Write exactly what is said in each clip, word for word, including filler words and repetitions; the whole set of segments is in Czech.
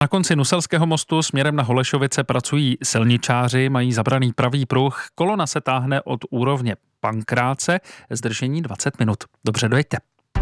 Na konci Nuselského mostu směrem na Holešovice pracují silničáři, mají zabraný pravý pruh, kolona se táhne od úrovně Pankráce, zdržení dvacet minut. Dobře, dojďte.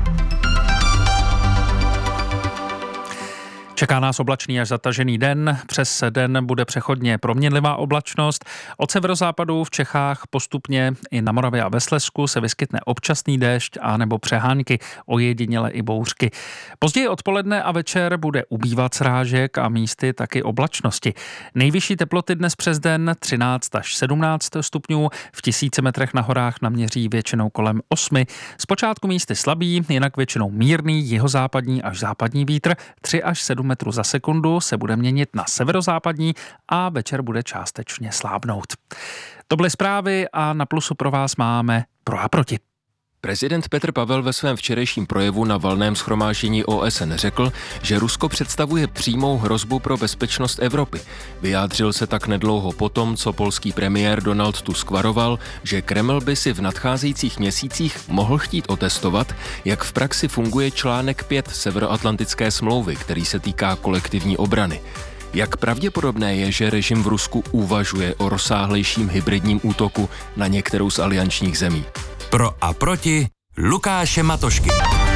Čeká nás oblačný až zatažený den. Přes den bude přechodně proměnlivá oblačnost. Od severozápadu v Čechách postupně i na Moravě a ve Slezsku se vyskytne občasný déšť a nebo přehánky, ojediněle i bouřky. Později odpoledne a večer bude ubývat srážek a místy taky oblačnosti. Nejvyšší teploty dnes přes den třináct až sedmnáct stupňů, v tisíci metrech na horách naměří většinou kolem osmi. Zpočátku místy slabý, jinak většinou mírný jihozápadní až západní vítr, tři až sedm metrů za sekundu se bude měnit na severozápadní a večer bude částečně slábnout. To byly zprávy a na Plusu pro vás máme pro a proti. Prezident Petr Pavel ve svém včerejším projevu na valném shromáždění O S N řekl, že Rusko představuje přímou hrozbu pro bezpečnost Evropy. Vyjádřil se tak nedlouho potom, co polský premiér Donald Tusk varoval, že Kreml by si v nadcházejících měsících mohl chtít otestovat, jak v praxi funguje článek pět Severoatlantické smlouvy, který se týká kolektivní obrany. Jak pravděpodobné je, že režim v Rusku uvažuje o rozsáhlejším hybridním útoku na některou z aliančních zemí? Pro a proti Lukáše Matošky.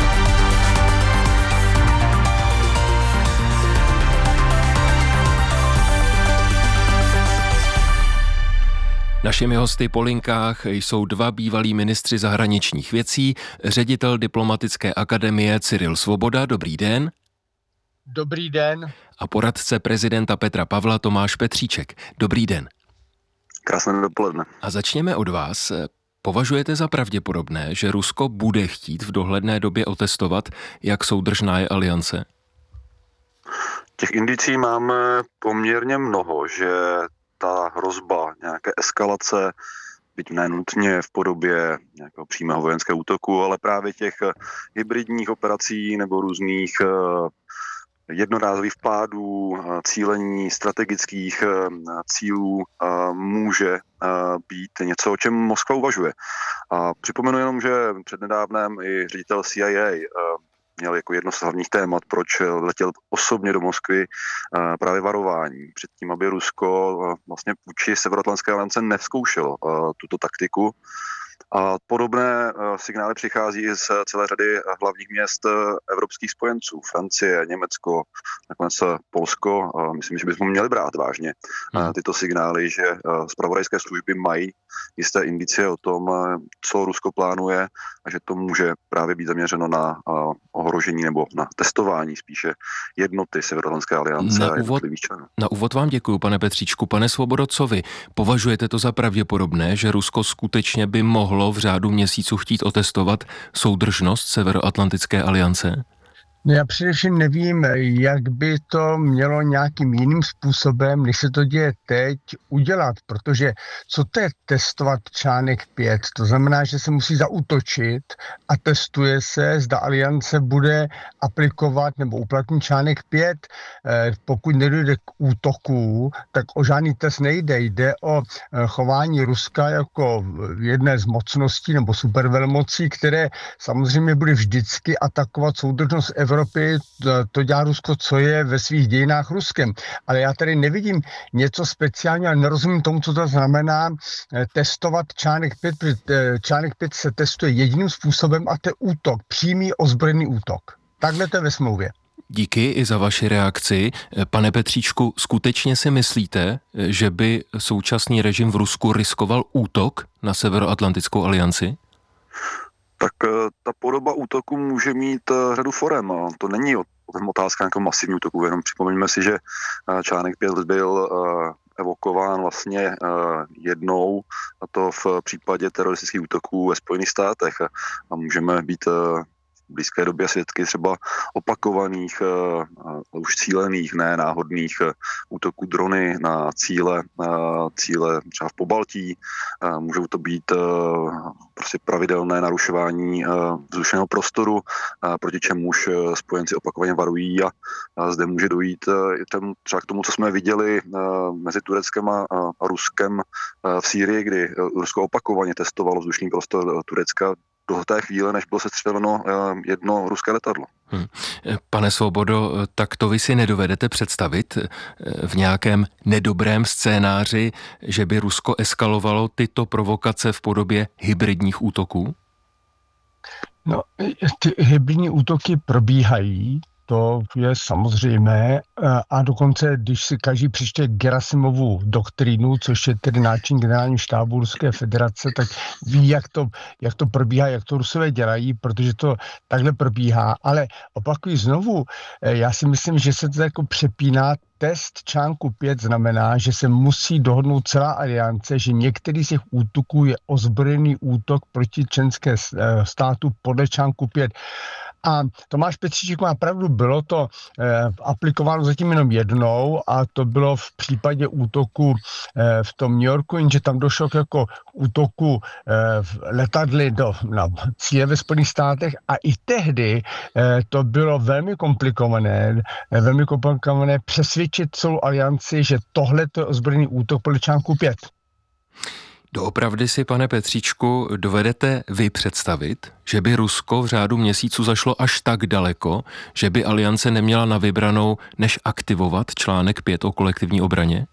Našimi hosty po linkách jsou dva bývalí ministři zahraničních věcí, ředitel Diplomatické akademie Cyril Svoboda. Dobrý den. Dobrý den. A poradce prezidenta Petra Pavla Tomáš Petříček. Dobrý den. Krásné dopoledne. A začněme od vás. Považujete za pravděpodobné, že Rusko bude chtít v dohledné době otestovat, jak soudržná je aliance? Těch indicí máme poměrně mnoho, že ta hrozba nějaké eskalace, byť ne nutně v podobě nějakého přímého vojenského útoku, ale právě těch hybridních operací nebo různých jednorázových vpádů, cílení strategických cílů může být něco, o čem Moskva uvažuje. A připomenu jenom, že přednedávnem i ředitel C I A měl jako jedno z hlavních témat, proč letěl osobně do Moskvy, právě varování před tím, aby Rusko vlastně vůči Severoatlantské aliance nevzkoušelo tuto taktiku. A podobné signály přichází i z celé řady hlavních měst evropských spojenců. Francie, Německo, nakonec Polsko. Myslím, že bychom měli brát vážně tyto signály, že zpravodajské služby mají jisté indicie o tom, co Rusko plánuje a že to může právě být zaměřeno na ohrožení nebo na testování spíše jednoty Severoatlantické aliance na a úvod, jednotlivých členů. Na úvod vám děkuji, pane Petříčku. Pane Svobodo, co vy? Považujete to za pravděpodobné, že Rusko skutečně by mohlo v řádu měsíců chtít otestovat soudržnost Severoatlantické aliance? No já především nevím, jak by to mělo nějakým jiným způsobem, než se to děje teď, udělat, protože co to je testovat článek pět? To znamená, že se musí zaútočit a testuje se, zda aliance bude aplikovat nebo uplatnit článek pět. Pokud nedojde k útoku, tak o žádný test nejde. Jde o chování Ruska jako jedné z mocností nebo supervelmocí, které samozřejmě bude vždycky atakovat soudržnost Evropy. Evropy, to dělá Rusko, co je ve svých dějinách Ruskem. Ale já tady nevidím něco speciálního, ale nerozumím tomu, co to znamená testovat článek pět, protože článek pět se testuje jediným způsobem a to je útok, přímý ozbrojený útok. Takhle to je ve smlouvě. Díky i za vaši reakci. Pane Petříčku, skutečně si myslíte, že by současný režim v Rusku riskoval útok na Severoatlantickou alianci? Tak ta podoba útoku může mít řadu forem. To není otázka nějakého masivního útoku, jenom připomeňme si, že článek pět byl evokován vlastně jednou, a to v případě teroristických útoků ve Spojených státech. A můžeme být v blízké době svědky třeba opakovaných, uh, už cílených, ne náhodných uh, útoků drony na cíle, uh, cíle třeba v Pobaltí. Uh, můžou to být uh, prostě pravidelné narušování uh, vzdušného prostoru, uh, proti čemuž uh, spojenci opakovaně varují a uh, zde může dojít uh,tem, třeba k tomu, co jsme viděli uh, mezi Tureckem a, a Ruskem uh, v Sýrii, kdy uh, Rusko opakovaně testovalo vzdušný prostor uh, Turecka do té chvíle, než bylo sestřeleno jedno ruské letadlo. Hmm. Pane Svobodo, tak to vy si nedovedete představit v nějakém nedobrém scénáři, že by Rusko eskalovalo tyto provokace v podobě hybridních útoků? No, ty hybridní útoky probíhají, to je samozřejmé, a dokonce, když si každý přečte Gerasimovu doktrínu, což je tedy náčin generálního štábu Ruské federace, tak ví, jak to, jak to probíhá, jak to Rusové dělají, protože to takhle probíhá. Ale opakuji znovu, já si myslím, že se to jako přepíná. Test článku pět znamená, že se musí dohodnout celá aliance, že některý z těch útoků je ozbrojený útok proti členské státu podle článku pět. A Tomáš Petříček má pravdu, bylo to eh, aplikováno zatím jenom jednou a to bylo v případě útoku eh, v tom New Yorku, jenže tam došlo k jako útoku eh, v letadly do, na cíle ve Spojených státech a i tehdy eh, to bylo velmi komplikované, eh, velmi komplikované přesvědčit celou alianci, že tohle to je ozbrojený útok podle článku pět. Doopravdy si, pane Petříčku, dovedete vy představit, že by Rusko v řádu měsíců zašlo až tak daleko, že by aliance neměla na vybranou, než aktivovat článek pět o kolektivní obraně?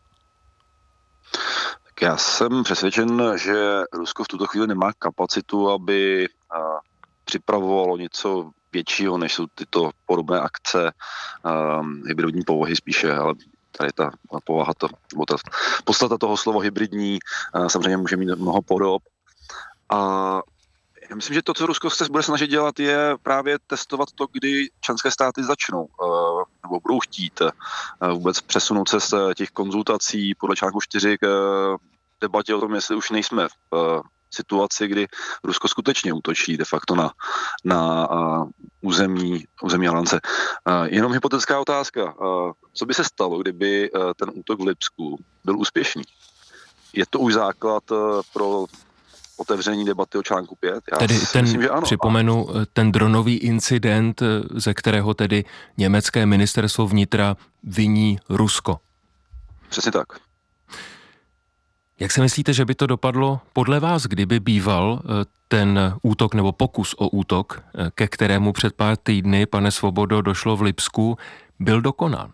Tak já jsem přesvědčen, že Rusko v tuto chvíli nemá kapacitu, aby připravovalo něco většího, než jsou tyto podobné akce um, hybridní povahy spíše, ale tady ta povaha, to, ta podstata toho slova hybridní samozřejmě může mít mnoho podob. A já myslím, že to, co Rusko se bude snažit dělat, je právě testovat to, kdy členské státy začnou nebo budou chtít vůbec přesunout se z těch konzultací podle článku čtyři k debatě o tom, jestli už nejsme v situaci, kdy Rusko skutečně útočí de facto na, na uh, území, území aliance. Uh, jenom hypotetická otázka. Uh, co by se stalo, kdyby uh, ten útok v Lipsku byl úspěšný? Je to už základ uh, pro otevření debaty o článku pět? Já tedy ten, myslím, že ano. připomenu, ten dronový incident, ze kterého tedy německé ministerstvo vnitra viní Rusko. Přesně tak. Jak si myslíte, že by to dopadlo podle vás, kdyby býval ten útok nebo pokus o útok, ke kterému před pár týdny, pane Svobodo, došlo v Lipsku, byl dokonán?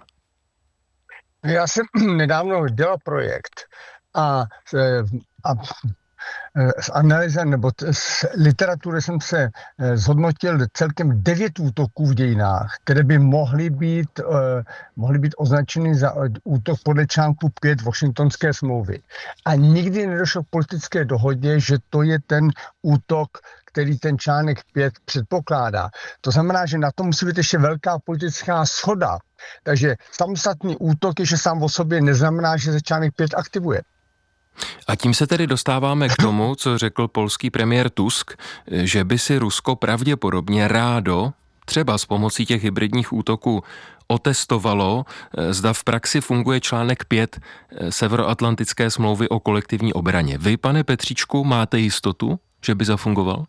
Já jsem nedávno dělal projekt a, a z analýzy nebo z literatury jsem se zhodnotil celkem devět útoků v dějinách, které by mohly být, mohly být označeny za útok podle článku pět Washingtonské smlouvy. A nikdy nedošlo k politické dohodě, že to je ten útok, který ten článek pět předpokládá. To znamená, že na to musí být ještě velká politická shoda. Takže samostatný útok, že sám o sobě neznamená, že se článek pět aktivuje. A tím se tedy dostáváme k tomu, co řekl polský premiér Tusk, že by si Rusko pravděpodobně rádo, třeba s pomocí těch hybridních útoků, otestovalo, zda v praxi funguje článek pět Severoatlantické smlouvy o kolektivní obraně. Vy, pane Petříčku, máte jistotu, že by zafungoval?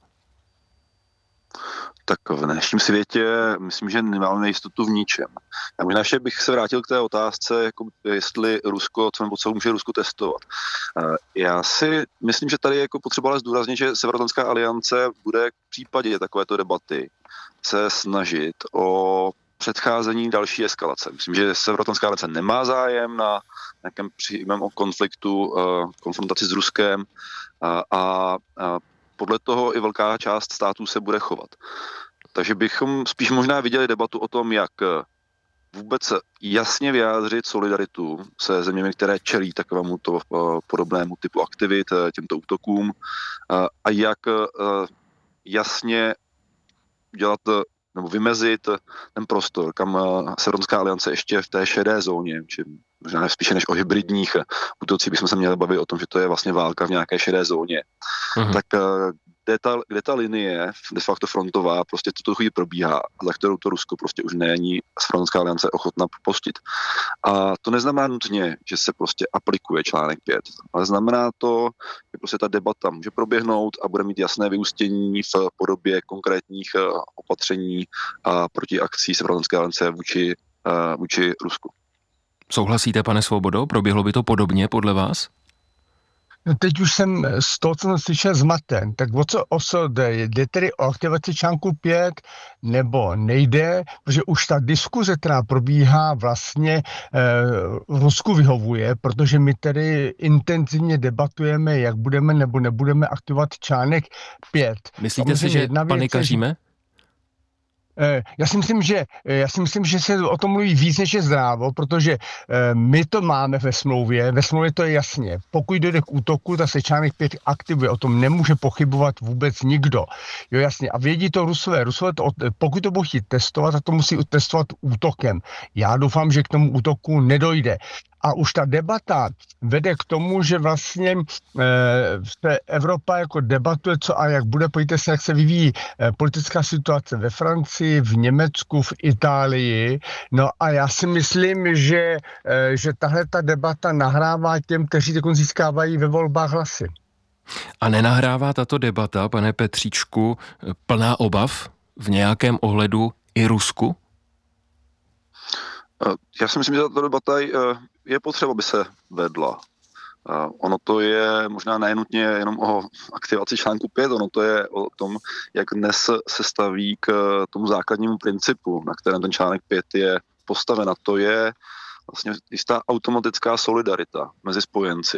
Tak v dnešním světě myslím, že nemáme jistotu v ničem. Já možná ještě bych se vrátil k té otázce, jako jestli Rusko, co nebo co může Rusko testovat. Já si myslím, že tady je jako potřeba ale zdůraznit, že Severoatlantická aliance bude v případě takovéto debaty se snažit o předcházení další eskalace. Myslím, že Severoatlantická aliance nemá zájem na nějakém přímém konfliktu, konfrontaci s Ruskem a, a podle toho i velká část států se bude chovat. Takže bychom spíš možná viděli debatu o tom, jak vůbec jasně vyjádřit solidaritu se zeměmi, které čelí takovému to podobnému typu aktivit, těmto útokům, a jak jasně dělat nebo vymezit ten prostor, kam Severoatlantická aliance ještě v té šedé zóně, či možná spíše než o hybridních útocích bychom se měli bavit o tom, že to je vlastně válka v nějaké šedé zóně. Uh-huh. Tak kde ta, kde ta linie de facto frontová prostě tuto chvíli probíhá a za kterou to Rusko prostě už není Severoatlantická aliance ochotná propustit. A to neznamená nutně, že se prostě aplikuje článek pět, ale znamená to, že prostě ta debata může proběhnout a bude mít jasné vyústění v podobě konkrétních opatření a proti akcí Severoatlantické aliance vůči, vůči Rusku. Souhlasíte, pane Svobodo? Proběhlo by to podobně podle vás? No teď už jsem z toho, co jsem slyšel, zmaten. Tak o co, o co jde? Jde tedy o aktivaci článku pět nebo nejde? Protože už ta diskuze, která probíhá, vlastně eh, Rusku vyhovuje, protože my tedy intenzivně debatujeme, jak budeme nebo nebudeme aktivovat článek pět. Myslíte si, že panikaříme? Já si myslím, že, já si myslím, že se o tom mluví víc, než je zdrávo, protože my to máme ve smlouvě, ve smlouvě to je jasně. Pokud dojde k útoku, tak se článek pět aktivuje, o tom nemůže pochybovat vůbec nikdo. Jo, jasně. A vědí to Rusové. Rusové to, pokud to budou chtít testovat, tak to musí testovat útokem. Já doufám, že k tomu útoku nedojde. A už ta debata vede k tomu, že vlastně e, Evropa jako debatuje, co a jak bude, pojďte se, jak se vyvíjí e, politická situace ve Francii, v Německu, v Itálii. No a já si myslím, že, e, že tahle ta debata nahrává těm, kteří teď získávají ve volbách hlasy. A nenahrává tato debata, pane Petříčku, plná obav v nějakém ohledu i Rusku? Já si myslím, že tato debata je potřeba, aby se vedla. Ono to je možná nenutně jenom o aktivaci článku pět, ono to je o tom, jak dnes se staví k tomu základnímu principu, na kterém ten článek pět je postaven. A to je vlastně jistá automatická solidarita mezi spojenci.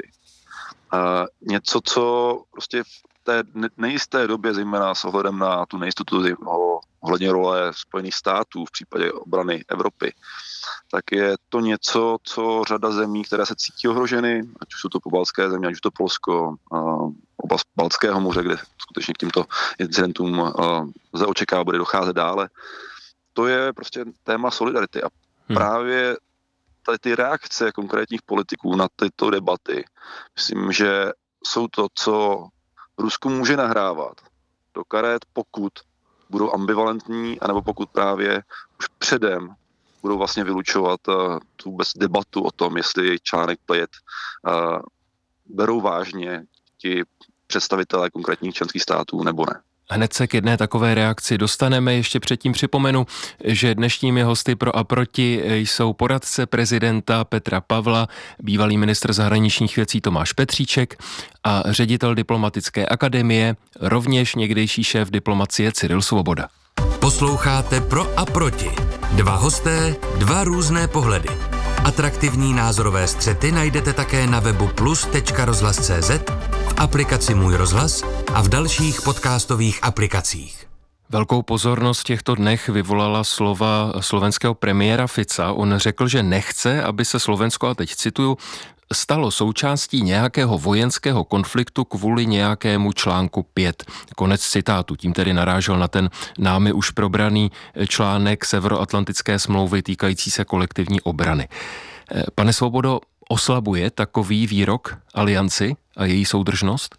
Něco, co prostě v té nejisté době, zejména s ohledem na tu nejistotu ohledně role Spojených států v případě obrany Evropy, tak je to něco, co řada zemí, které se cítí ohroženy, ať už jsou to pobaltské země, ať už to Polsko, oblast Baltského moře, kde skutečně k těmto incidentům lze očekávat, bude docházet dále. To je prostě téma solidarity a hmm. právě tady ty reakce konkrétních politiků na tyto debaty, myslím, že jsou to, co Rusku může nahrávat do karet, pokud budou ambivalentní, anebo pokud právě už předem budou vlastně vylučovat uh, tu vůbec debatu o tom, jestli článek pět uh, berou vážně ti představitelé konkrétních členských států nebo ne. Hned se k jedné takové reakci dostaneme. Ještě předtím připomenu, že dnešními hosty pro a proti jsou poradce prezidenta Petra Pavla, bývalý ministr zahraničních věcí Tomáš Petříček a ředitel diplomatické akademie, rovněž někdejší šéf diplomacie Cyril Svoboda. Posloucháte Pro a proti. Dva hosté, dva různé pohledy. Atraktivní názorové střety najdete také na webu plus tečka rozhlas tečka cé zet, v aplikaci Můj rozhlas a v dalších podcastových aplikacích. Velkou pozornost v těchto dnech vyvolala slova slovenského premiéra Fica. On řekl, že nechce, aby se Slovensko, a teď cituju, stalo součástí nějakého vojenského konfliktu kvůli nějakému článku pět. Konec citátu. Tím tedy narážel na ten námi už probraný článek Severoatlantické smlouvy týkající se kolektivní obrany. Pane Svobodo, oslabuje takový výrok alianci a její soudržnost?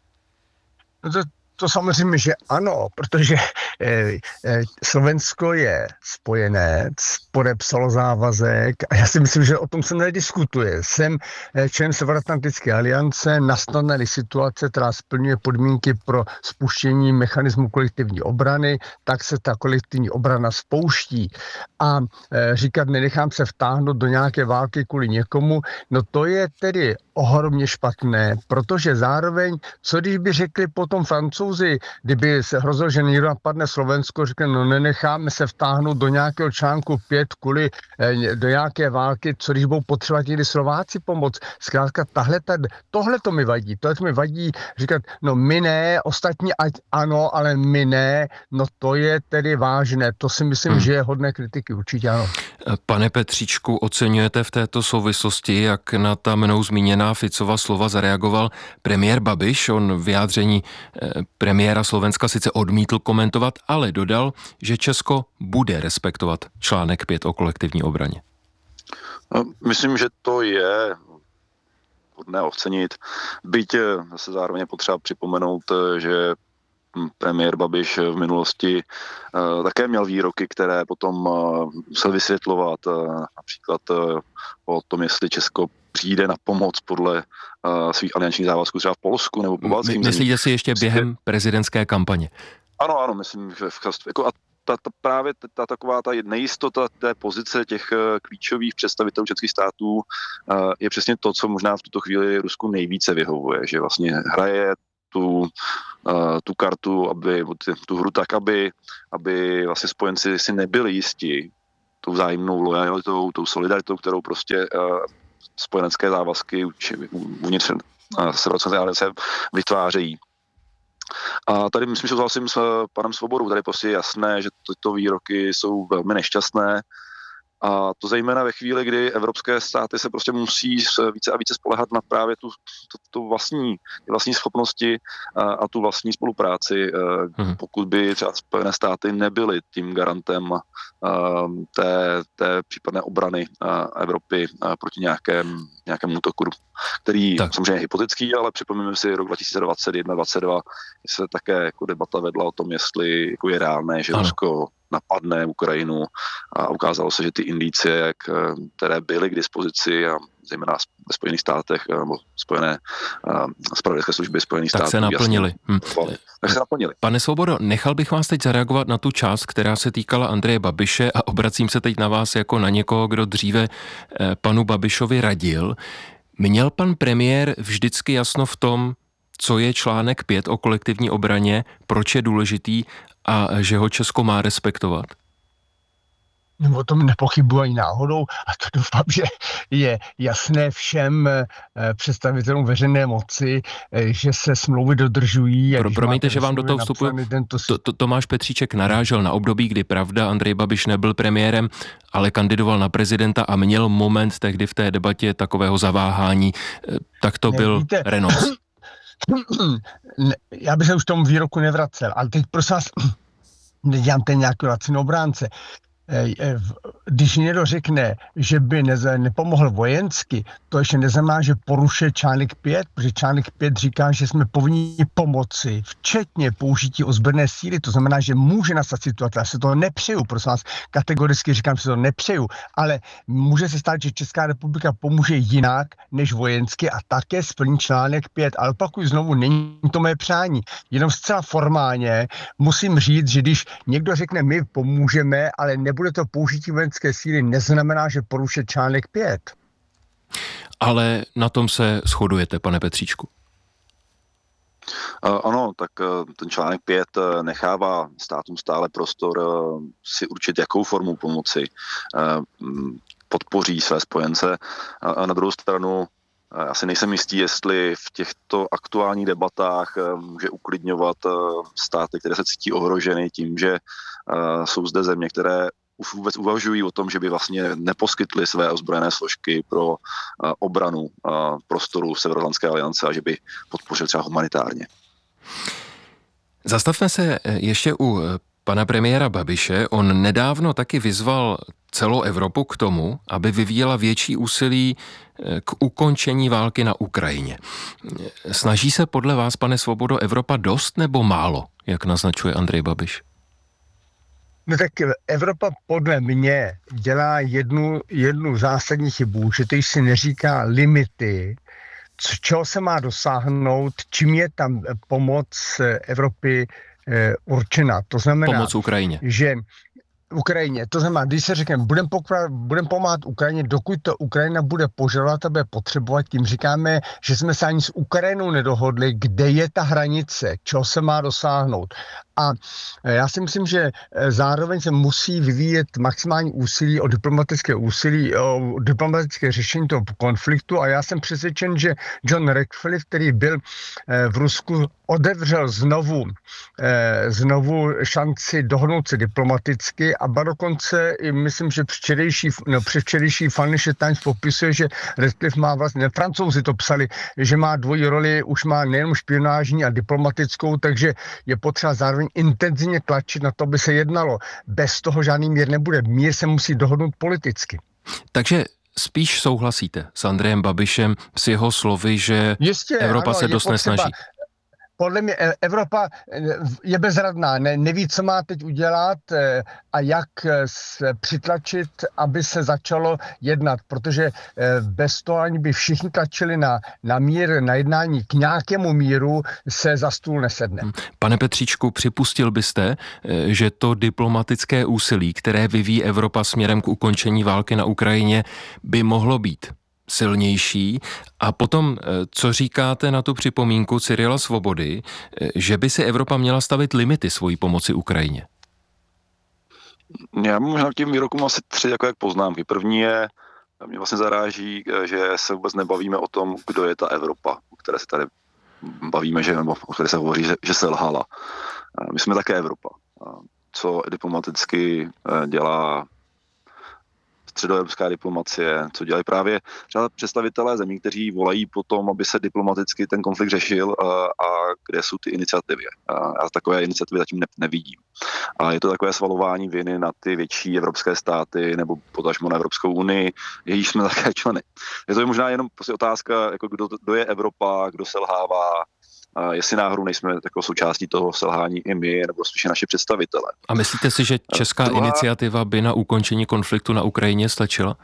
No to, to samozřejmě, že ano, protože eh, eh, Slovensko je spojenec, podepsalo závazek a já si myslím, že o tom se nediskutuje. Jsem eh, člen Severoatlantické aliance, nastane situace, která splňuje podmínky pro spuštění mechanismu kolektivní obrany, tak se ta kolektivní obrana spouští. A eh, říkat, nenechám se vtáhnout do nějaké války kvůli někomu, no to je tedy ohromně špatné, protože zároveň, co když by řekli potom Francouzi, kdyby se hrozilo, že někdo napadne Slovensko, řekne, no nenecháme se vtáhnout do nějakého článku pět kvůli eh, do nějaké války, co když budou potřebovat někdy Slováci pomoc. Zkrátka, tahle, tohle to mi vadí, tohle to mi vadí říkat, no my ne, ostatní ať ano, ale my ne, no to je tedy vážné, to si myslím, hmm. že je hodné kritiky, určitě ano. Pane Petříčku, oceňujete v této souvislosti, jak na ta mnou zmíněná Ficova slova zareagoval premiér Babiš? On vyjádření premiéra Slovenska sice odmítl komentovat, ale dodal, že Česko bude respektovat článek pět o kolektivní obraně. Myslím, že to je hodné ocenit. Byť zase zároveň potřeba připomenout, že premiér Babiš v minulosti uh, také měl výroky, které potom uh, musel vysvětlovat, uh, například uh, o tom, jestli Česko přijde na pomoc podle uh, svých aliančních závazků třeba v Polsku nebo pobaltským zemím. Myslíte si ještě během prezidentské kampaně? Ano, ano, myslím, že v, jako, a ta, ta právě ta, ta taková ta nejistota té pozice těch klíčových představitelů českých států je přesně to, co možná v tuto chvíli Rusku nejvíce vyhovuje, že vlastně hraje tu, tu kartu, aby, tu hru tak, aby, aby vlastně spojenci si nebyli jistí tou vzájemnou lojalitou, tou solidaritou, kterou prostě spojenecké závazky uvnitř Severoatlantické aliance vytvářejí. A tady myslím, že souhlasím s panem Svobodou, tady prostě je jasné, že tyto výroky jsou velmi nešťastné. A to zejména ve chvíli, kdy evropské státy se prostě musí více a více spoléhat na právě tu, tu, tu vlastní, vlastní schopnosti a, a tu vlastní spolupráci, hmm. pokud by třeba Spojené státy nebyly tím garantem a, té, té případné obrany a, Evropy a, proti nějakém, nějakému útoku, který tak. samozřejmě je hypotetický, ale připomeňme si rok dva tisíce dvacet jedna dvacet dva, se také jako debata vedla o tom, jestli jako je reálné, že ano. Rusko napadne Ukrajinu a ukázalo se, že ty indicie, které byly k dispozici a zejména ve Spojených státech nebo spojené zpravodajské služby Spojených tak států. Se naplnili. Hm. Tak se naplnili. Pane Svobodo, nechal bych vás teď zareagovat na tu část, která se týkala Andreje Babiše a obracím se teď na vás jako na někoho, kdo dříve panu Babišovi radil. Měl pan premiér vždycky jasno v tom, co je článek pět o kolektivní obraně, proč je důležitý a že ho Česko má respektovat? O tom nepochybuji ani náhodou a to doufám, že je jasné všem představitelům veřejné moci, že se smlouvy dodržují. Pro, promiňte, že vám do toho vstupuji. Tento... To, to, Tomáš Petříček narážel na období, kdy pravda Andrej Babiš nebyl premiérem, ale kandidoval na prezidenta a měl moment tehdy v té debatě takového zaváhání. Tak to ne, byl víte, renonc. Já bych se už tomu výroku nevracel, ale teď prosím vás, nedělám ten nějaký laciný obránce. Když někdo řekne, že by neze, nepomohl vojensky, to ještě neznamená, že porušuje článek pět, protože článek pět říká, že jsme povinni pomoci, včetně použití ozbrojené síly, to znamená, že může nastat situace, já se toho nepřeju, prosím vás, kategoricky říkám, že to nepřeju, ale může se stát, že Česká republika pomůže jinak než vojensky a také splní článek pět, ale opakuju znovu, není to mé přání, jenom zcela formálně musím říct, že když někdo řekne, my pomůžeme, ale nebude to použití vojenské síly, neznamená, že porušuje článek pět. Ale na tom se shodujete, pane Petříčku. Uh, ano, tak uh, ten článek pět uh, nechává státům stále prostor uh, si určit, jakou formu pomoci uh, podpoří své spojence. A, a na druhou stranu uh, asi nejsem jistý, jestli v těchto aktuálních debatách uh, může uklidňovat uh, státy, které se cítí ohroženy tím, že uh, jsou zde země, které už vůbec uvažují o tom, že by vlastně neposkytly své ozbrojené složky pro uh, obranu uh, prostoru Severoatlantické aliance a že by podpořil třeba humanitárně. Zastavme se ještě u pana premiéra Babiše. On nedávno taky vyzval celou Evropu k tomu, aby vyvíjela větší úsilí k ukončení války na Ukrajině. Snaží se podle vás, pane Svobodo, Evropa dost nebo málo, jak naznačuje Andrej Babiš? No tak Evropa podle mě dělá jednu, jednu zásadní chybu, že teď si neříká limity, čeho se má dosáhnout, čím je tam pomoc Evropy e, určena. To znamená, pomoc Ukrajině. Že Ukrajině. To znamená, když se řekneme, budeme budem pomáhat Ukrajině, dokud to Ukrajina bude požadovat a bude potřebovat, tím říkáme, že jsme se ani s Ukrajinou nedohodli, kde je ta hranice, čeho se má dosáhnout. A já si myslím, že zároveň se musí vyvíjet maximální úsilí o diplomatické úsilí, o diplomatické řešení toho konfliktu a já jsem přesvědčen, že John Ratcliffe, který byl v Rusku, otevřel znovu, znovu šanci dohodnout se diplomaticky a ba dokonce i myslím, že včerejší, no, předvčerejší Financial Times popisuje, že Ratcliffe má vlastně, Francouzi to psali, že má dvojí roli, už má nejen špionážní a diplomatickou, takže je potřeba zároveň intenzivně tlačit na to, aby se jednalo. Bez toho žádný mír nebude. Mír se musí dohodnout politicky. Takže spíš souhlasíte s Andrejem Babišem, s jeho slovy, že Jistě, Evropa ano, se dost potřeba, nesnaží? podle mě Evropa je bezradná, ne, neví, co má teď udělat a jak se přitlačit, aby se začalo jednat, protože bez toho, ani by všichni tlačili na, na mír, na jednání k nějakému míru, se za stůl nesedne. Pane Petříčku, připustil byste, že to diplomatické úsilí, které vyvíjí Evropa směrem k ukončení války na Ukrajině, by mohlo být silnější? A potom, co říkáte na tu připomínku Cyrila Svobody, že by si Evropa měla stavit limity svojí pomoci Ukrajině? Já mám možná k těm výrokům asi tři jako jak poznámky. První je, mě vlastně zaráží, že se vůbec nebavíme o tom, kdo je ta Evropa, o které se tady bavíme, že, nebo o které se hovoří, že, že se lhala. My jsme také Evropa. Co diplomaticky dělá středoevropská diplomacie, co dělají právě třeba představitelé zemí, kteří volají po tom, aby se diplomaticky ten konflikt řešil a, a kde jsou ty iniciativy. A já takové iniciativy zatím ne, nevidím. A je to takové svalování viny na ty větší evropské státy nebo potažmo na Evropskou unii, jejíž jsme také členy. Je to možná jenom prostě otázka, jako kdo, kdo je Evropa, kdo selhává, a jestli náhodou nejsme takovou součástí toho selhání i my, nebo spíše naši představitelé. A myslíte si, že česká Druhá... iniciativa by na ukončení konfliktu na Ukrajině stačila?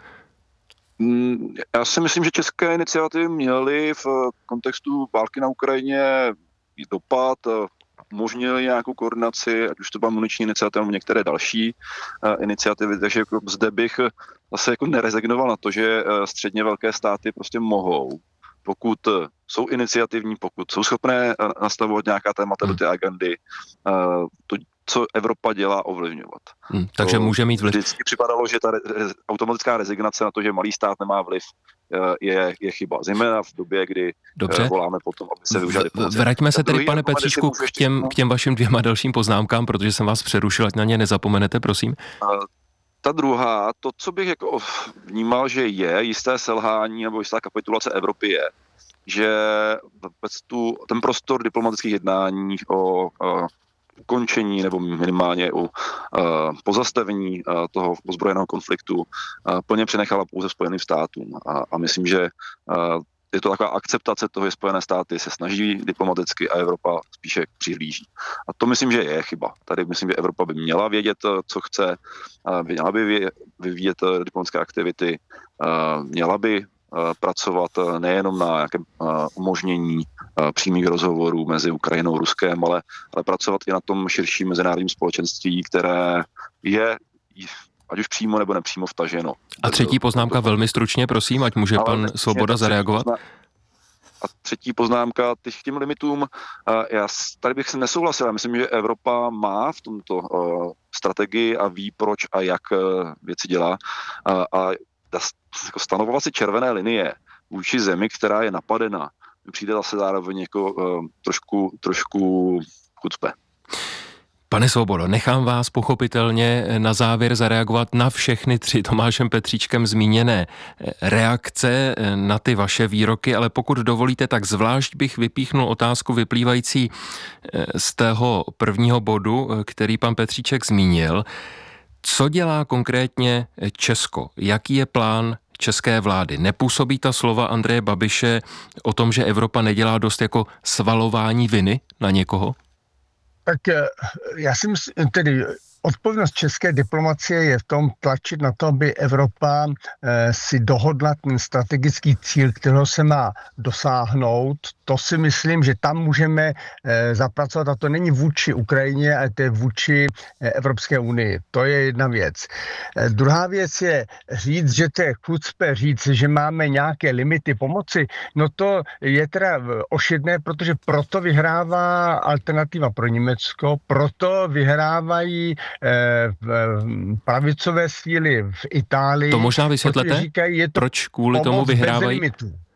Já si myslím, že české iniciativy měly v kontextu války na Ukrajině dopad, umožnili nějakou koordinaci, ať už to byla muniční iniciativa nebo některé další iniciativy, takže jako zde bych zase jako nerezignoval na to, že středně velké státy prostě mohou, pokud jsou iniciativní, pokud jsou schopné nastavovat nějaká témata hmm. do té agendy, to, co Evropa dělá, ovlivňovat. Hmm, takže to může mít vliv. Vždycky připadalo, že ta re- automatická rezignace na to, že malý stát nemá vliv, je, je chyba. Zejména v době, kdy Dobře. voláme potom, aby se využili diplomacie. Vraťme se tedy, pane Petříčku, k těm, k těm vašim dvěma dalším poznámkám, protože jsem vás přerušil, ať na ně nezapomenete, prosím. Ta druhá, to, co bych jako vnímal, že je jisté selhání nebo jistá kapitulace Evropy je, že tu, ten prostor diplomatických jednání o uh, ukončení nebo minimálně o uh, pozastavení uh, toho ozbrojeného konfliktu uh, plně přenechala pouze Spojeným státům. A, a myslím, že uh, je to taková akceptace toho, že Spojené státy se snaží diplomaticky a Evropa spíše přihlíží. A to myslím, že je chyba. Tady myslím, že Evropa by měla vědět, co chce, měla by vyvíjet diplomatické aktivity, měla by pracovat nejenom na nějakém umožnění přímých rozhovorů mezi Ukrajinou a Ruskem, ale, ale pracovat i na tom širším mezinárodním společenství, které je ať už přímo nebo nepřímo vtaženo. A třetí poznámka velmi stručně, prosím, ať může ale pan Svoboda zareagovat. A třetí poznámka k těm limitům. Já tady bych se nesouhlasil. Já myslím, že Evropa má v tomto uh, strategii a ví, proč a jak uh, věci dělá. Uh, a jako stanovovat si červené linie vůči zemi, která je napadena, přijde zase zároveň jako uh, trošku, trošku chucpe. Pane Svobodo, nechám vás pochopitelně na závěr zareagovat na všechny tři Tomášem Petříčkem zmíněné reakce na ty vaše výroky, ale pokud dovolíte, tak zvlášť bych vypíchnul otázku vyplývající z tého prvního bodu, který pan Petříček zmínil. Co dělá konkrétně Česko? Jaký je plán české vlády? Nepůsobí ta slova Andreje Babiše o tom, že Evropa nedělá dost jako svalování viny na někoho? Tak já si myslím, tedy odpovědnost české diplomacie je v tom tlačit na to, aby Evropa eh, si dohodla ten strategický cíl, kterého se má dosáhnout. To si myslím, že tam můžeme eh, zapracovat a to není vůči Ukrajině, ale to je vůči eh, Evropské unii. To je jedna věc. Eh, druhá věc je říct, že to je chucpe, říct, že máme nějaké limity pomoci. No to je teda ošidné, protože proto vyhrává alternativa pro Německo, proto vyhrávají pravicové síly v Itálii. To možná vysvětlete, říkají, je to proč kvůli tomu vyhrávají?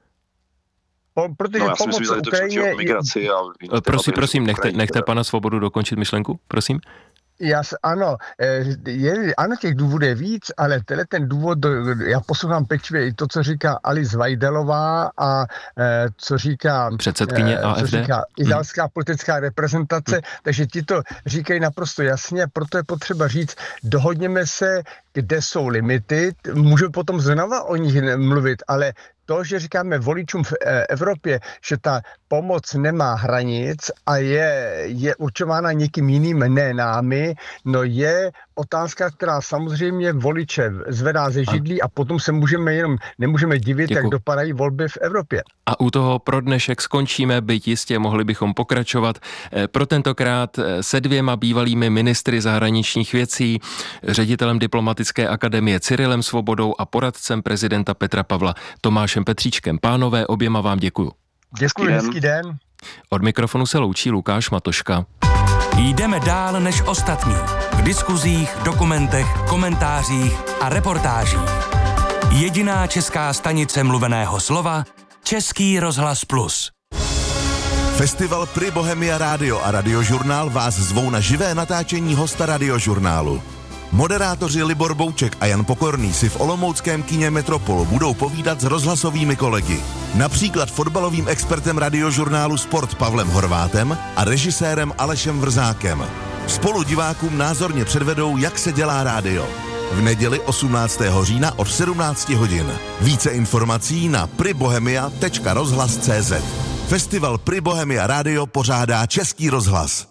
Po, protože no, já si myslím, že to Ukrajině... migraci a... Prosím, prosím, nechte, nechte pana Svobodu dokončit myšlenku, prosím. Já, ano, je, ano, těch důvodů je víc, ale tenhle ten důvod, já poslouchám pečlivě i to, co říká Alice Vajdelová a co říká předsedkyně A F D, co říká italská hmm. politická reprezentace, hmm. takže ti to říkají naprosto jasně, proto je potřeba říct, dohodněme se, kde jsou limity, můžeme potom znova o nich mluvit, ale to, že říkáme voličům v Evropě, že ta pomoc nemá hranic a je, je určována někým jiným, ne námi, no je otázka, která samozřejmě voliče zvedá ze židlí a potom se můžeme jenom, nemůžeme divit, Děkuji. jak dopadají volby v Evropě. A u toho pro dnešek skončíme, byť jistě mohli bychom pokračovat. Pro tentokrát se dvěma bývalými ministry zahraničních věcí, ředitelem diplomatické akademie Cyrilem Svobodou a poradcem prezidenta Petra Pavla Tomášem Petříčkem. Pánové, oběma vám děkuju. Děkuji, hezký den. Od mikrofonu se loučí Lukáš Matoška. Jdeme dál než ostatní. V diskuzích, dokumentech, komentářích a reportážích. Jediná česká stanice mluveného slova Český rozhlas Plus. Festival Pri Bohemia Rádio a Radiožurnál vás zvou na živé natáčení hosta Radiožurnálu. Moderátoři Libor Bouček a Jan Pokorný si v olomouckém kině Metropol budou povídat s rozhlasovými kolegy. Například fotbalovým expertem Radiožurnálu Sport Pavlem Horvátem a režisérem Alešem Vrzákem. Spolu divákům názorně předvedou, jak se dělá rádio. V neděli osmnáctého října od sedmnácti hodin. Více informací na pribohemia tečka rozhlas tečka cé zet. Festival Pri Bohemia Rádio pořádá Český rozhlas.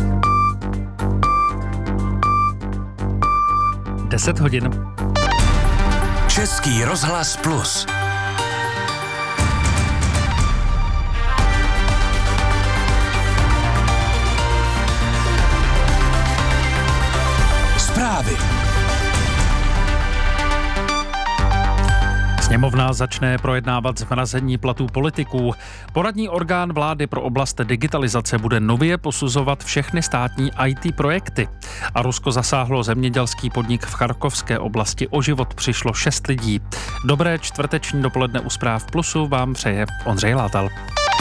deset hodin. Český rozhlas Plus. Zprávy. Sněmovna začne projednávat zmrazení platů politiků. Poradní orgán vlády pro oblast digitalizace bude nově posuzovat všechny státní í té projekty. A Rusko zasáhlo zemědělský podnik v Charkovské oblasti. O život přišlo šest lidí. Dobré čtvrteční dopoledne u Zpráv Plusu vám přeje Ondřej Látal.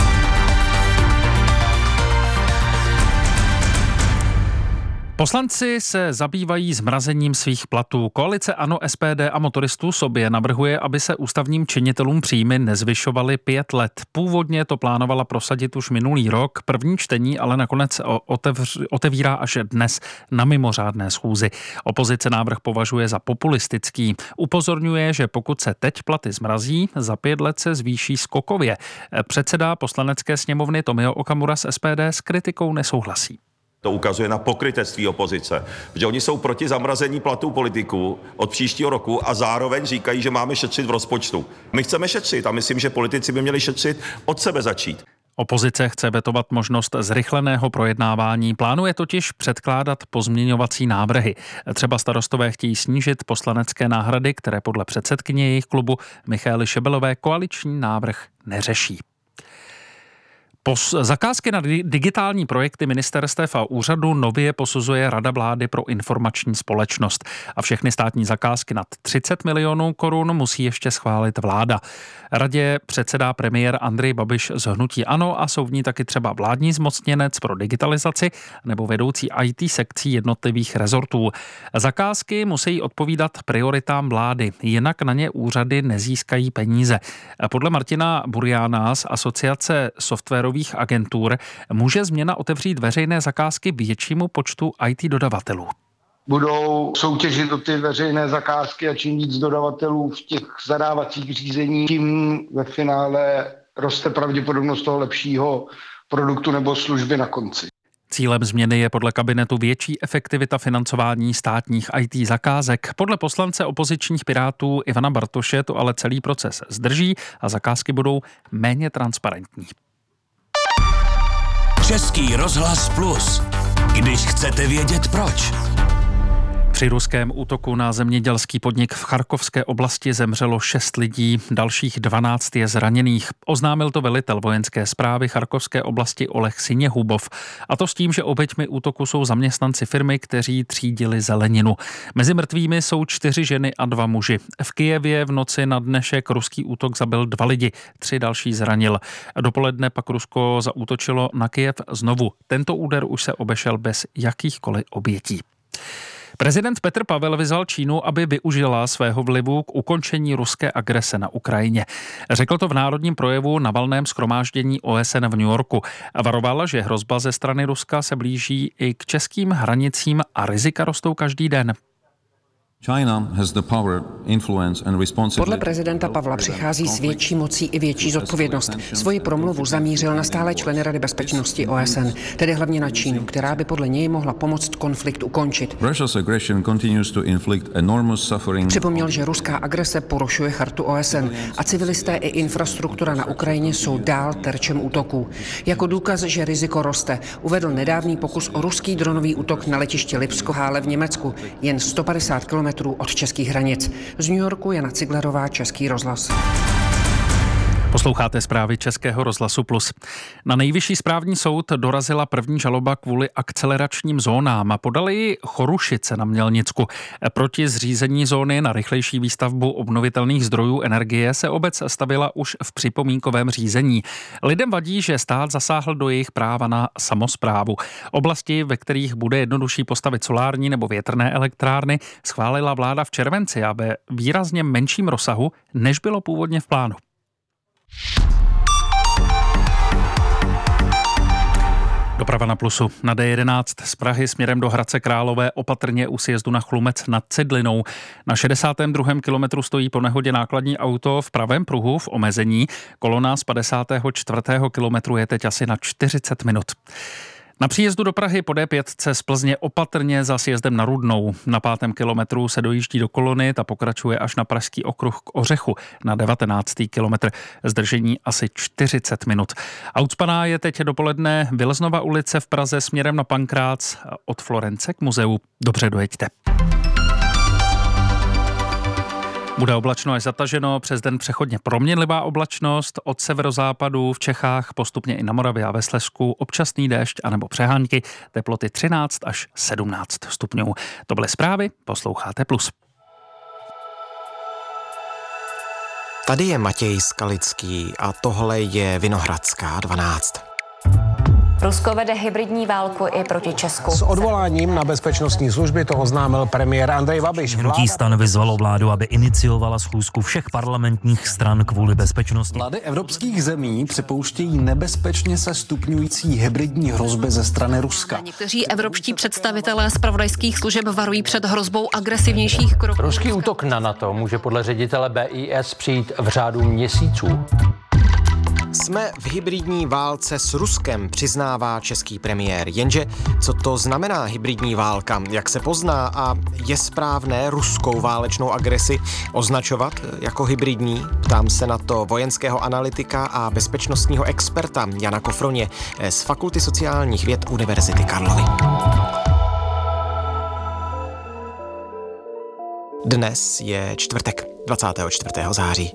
Poslanci se zabývají zmrazením svých platů. Koalice ANO, es pé dé a motoristů sobě navrhuje, aby se ústavním činitelům příjmy nezvyšovaly pět let. Původně to plánovala prosadit už minulý rok. První čtení ale nakonec otevř, otevírá až dnes na mimořádné schůzi. Opozice návrh považuje za populistický. Upozorňuje, že pokud se teď platy zmrazí, za pět let se zvýší skokově. Předseda poslanecké sněmovny Tomio Okamura z es pé dé s kritikou nesouhlasí. To ukazuje na pokrytectví opozice, protože oni jsou proti zamrazení platů politiků od příštího roku a zároveň říkají, že máme šetřit v rozpočtu. My chceme šetřit a myslím, že politici by měli šetřit od sebe začít. Opozice chce vetovat možnost zrychleného projednávání, plánuje totiž předkládat pozměňovací návrhy. Třeba starostové chtějí snížit poslanecké náhrady, které podle předsedkyně jejich klubu Michaely Šebelové koaliční návrh neřeší. Pos- zakázky na digitální projekty ministerstev a úřadu nově posuzuje Rada vlády pro informační společnost. A všechny státní zakázky nad třicet milionů korun musí ještě schválit vláda. Radě předsedá premiér Andrej Babiš z hnutí ANO a jsou v ní taky třeba vládní zmocněnec pro digitalizaci nebo vedoucí í té sekcí jednotlivých rezortů. Zakázky musí odpovídat prioritám vlády, jinak na ně úřady nezískají peníze. Podle Martina Burjána z Asociace softwarových agentur může změna otevřít veřejné zakázky většímu počtu í té dodavatelů. Budou soutěžit o ty veřejné zakázky a čím víc dodavatelů v těch zadávacích řízení, tím ve finále roste pravděpodobnost toho lepšího produktu nebo služby na konci. Cílem změny je podle kabinetu větší efektivita financování státních í té zakázek. Podle poslance opozičních Pirátů Ivana Bartoše to ale celý proces zdrží a zakázky budou méně transparentní. Český rozhlas Plus. Když chcete vědět proč. Při ruském útoku na zemědělský podnik v Charkovské oblasti zemřelo šest lidí, dalších dvanáct je zraněných. Oznámil to velitel vojenské správy Charkovské oblasti Oleh Siněhubov. A to s tím, že oběťmi útoku jsou zaměstnanci firmy, kteří třídili zeleninu. Mezi mrtvými jsou čtyři ženy a dva muži. V Kyjevě v noci na dnešek ruský útok zabil dva lidi, tři další zranil. Dopoledne pak Rusko zaútočilo na Kyjev znovu. Tento úder už se obešel bez jakýchkoliv obětí. Prezident Petr Pavel vyzval Čínu, aby využila svého vlivu k ukončení ruské agrese na Ukrajině. Řekl to v národním projevu na valném shromáždění ó es en v New Yorku. Varoval, že hrozba ze strany Ruska se blíží i k českým hranicím a rizika rostou každý den. Podle prezidenta Pavla přichází s větší mocí i větší zodpovědnost. Svoji promluvu zamířil na stále členy Rady bezpečnosti O S N, tedy hlavně na Čínu, která by podle něj mohla pomoct konflikt ukončit. Připomněl, že ruská agrese porušuje chartu O S N a civilisté i infrastruktura na Ukrajině jsou dál terčem útoků. Jako důkaz, že riziko roste, uvedl nedávný pokus o ruský dronový útok na letišti Lipsko-Hále v Německu, jen sto padesát kilometrů od českých hranic. Z New Yorku Jana Ciglerová, Český rozhlas. Posloucháte zprávy Českého rozhlasu Plus. Na Nejvyšší správní soud dorazila první žaloba kvůli akceleračním zónám. Podali ji Chorušice na Mělnicku. Proti zřízení zóny na rychlejší výstavbu obnovitelných zdrojů energie se obec stavila už v připomínkovém řízení. Lidem vadí, že stát zasáhl do jejich práva na samosprávu. Oblasti, ve kterých bude jednodušší postavit solární nebo větrné elektrárny, schválila vláda v červenci a ve výrazně menším rozsahu, než bylo původně v plánu. Doprava na Plusu. Na D jedenáct z Prahy směrem do Hradce Králové opatrně u sjezdu na Chlumec nad Cidlinou. Na šedesátém druhém kilometru stojí po nehodě nákladní auto v pravém pruhu v omezení. Kolona z padesátého čtvrtého kilometru je teď asi na čtyřicet minut. Na příjezdu do Prahy po D pět z Plzně opatrně za sjezdem na Rudnou. Na pátém kilometru se dojíždí do kolony, ta pokračuje až na Pražský okruh k Ořechu na devatenáctý kilometr. Zdržení asi čtyřicet minut. A ucpaná je teď dopoledne Vileznova ulice v Praze směrem na Pankrác od Florence k muzeu. Dobře dojeďte. Bude oblačno až zataženo, přes den přechodně proměnlivá oblačnost, od severozápadu v Čechách, postupně i na Moravě a ve Slezsku, občasný déšť anebo přehánky, teploty třináct až sedmnáct stupňů. To byly zprávy, posloucháte Plus. Tady je Matěj Skalický a tohle je Vinohradská dvanáct. Rusko vede hybridní válku i proti Česku. S odvoláním na bezpečnostní služby to oznámil premiér Andrej Babiš. Hnutí STAN vyzvalo vládu, aby iniciovala schůzku všech parlamentních stran kvůli bezpečnosti. Vlády evropských zemí připouštějí nebezpečně se stupňující hybridní hrozby ze strany Ruska. Někteří evropští představitelé zpravodajských služeb varují před hrozbou agresivnějších kroků. Ruský útok na NATO může podle ředitele B I S přijít v řádu měsíců. Jsme v hybridní válce s Ruskem, přiznává český premiér. Jenže co to znamená hybridní válka? Jak se pozná a je správné ruskou válečnou agresi označovat jako hybridní? Ptám se na to vojenského analytika a bezpečnostního experta Jana Kofroně z Fakulty sociálních věd Univerzity Karlovy. Dnes je čtvrtek, dvacátého čtvrtého září.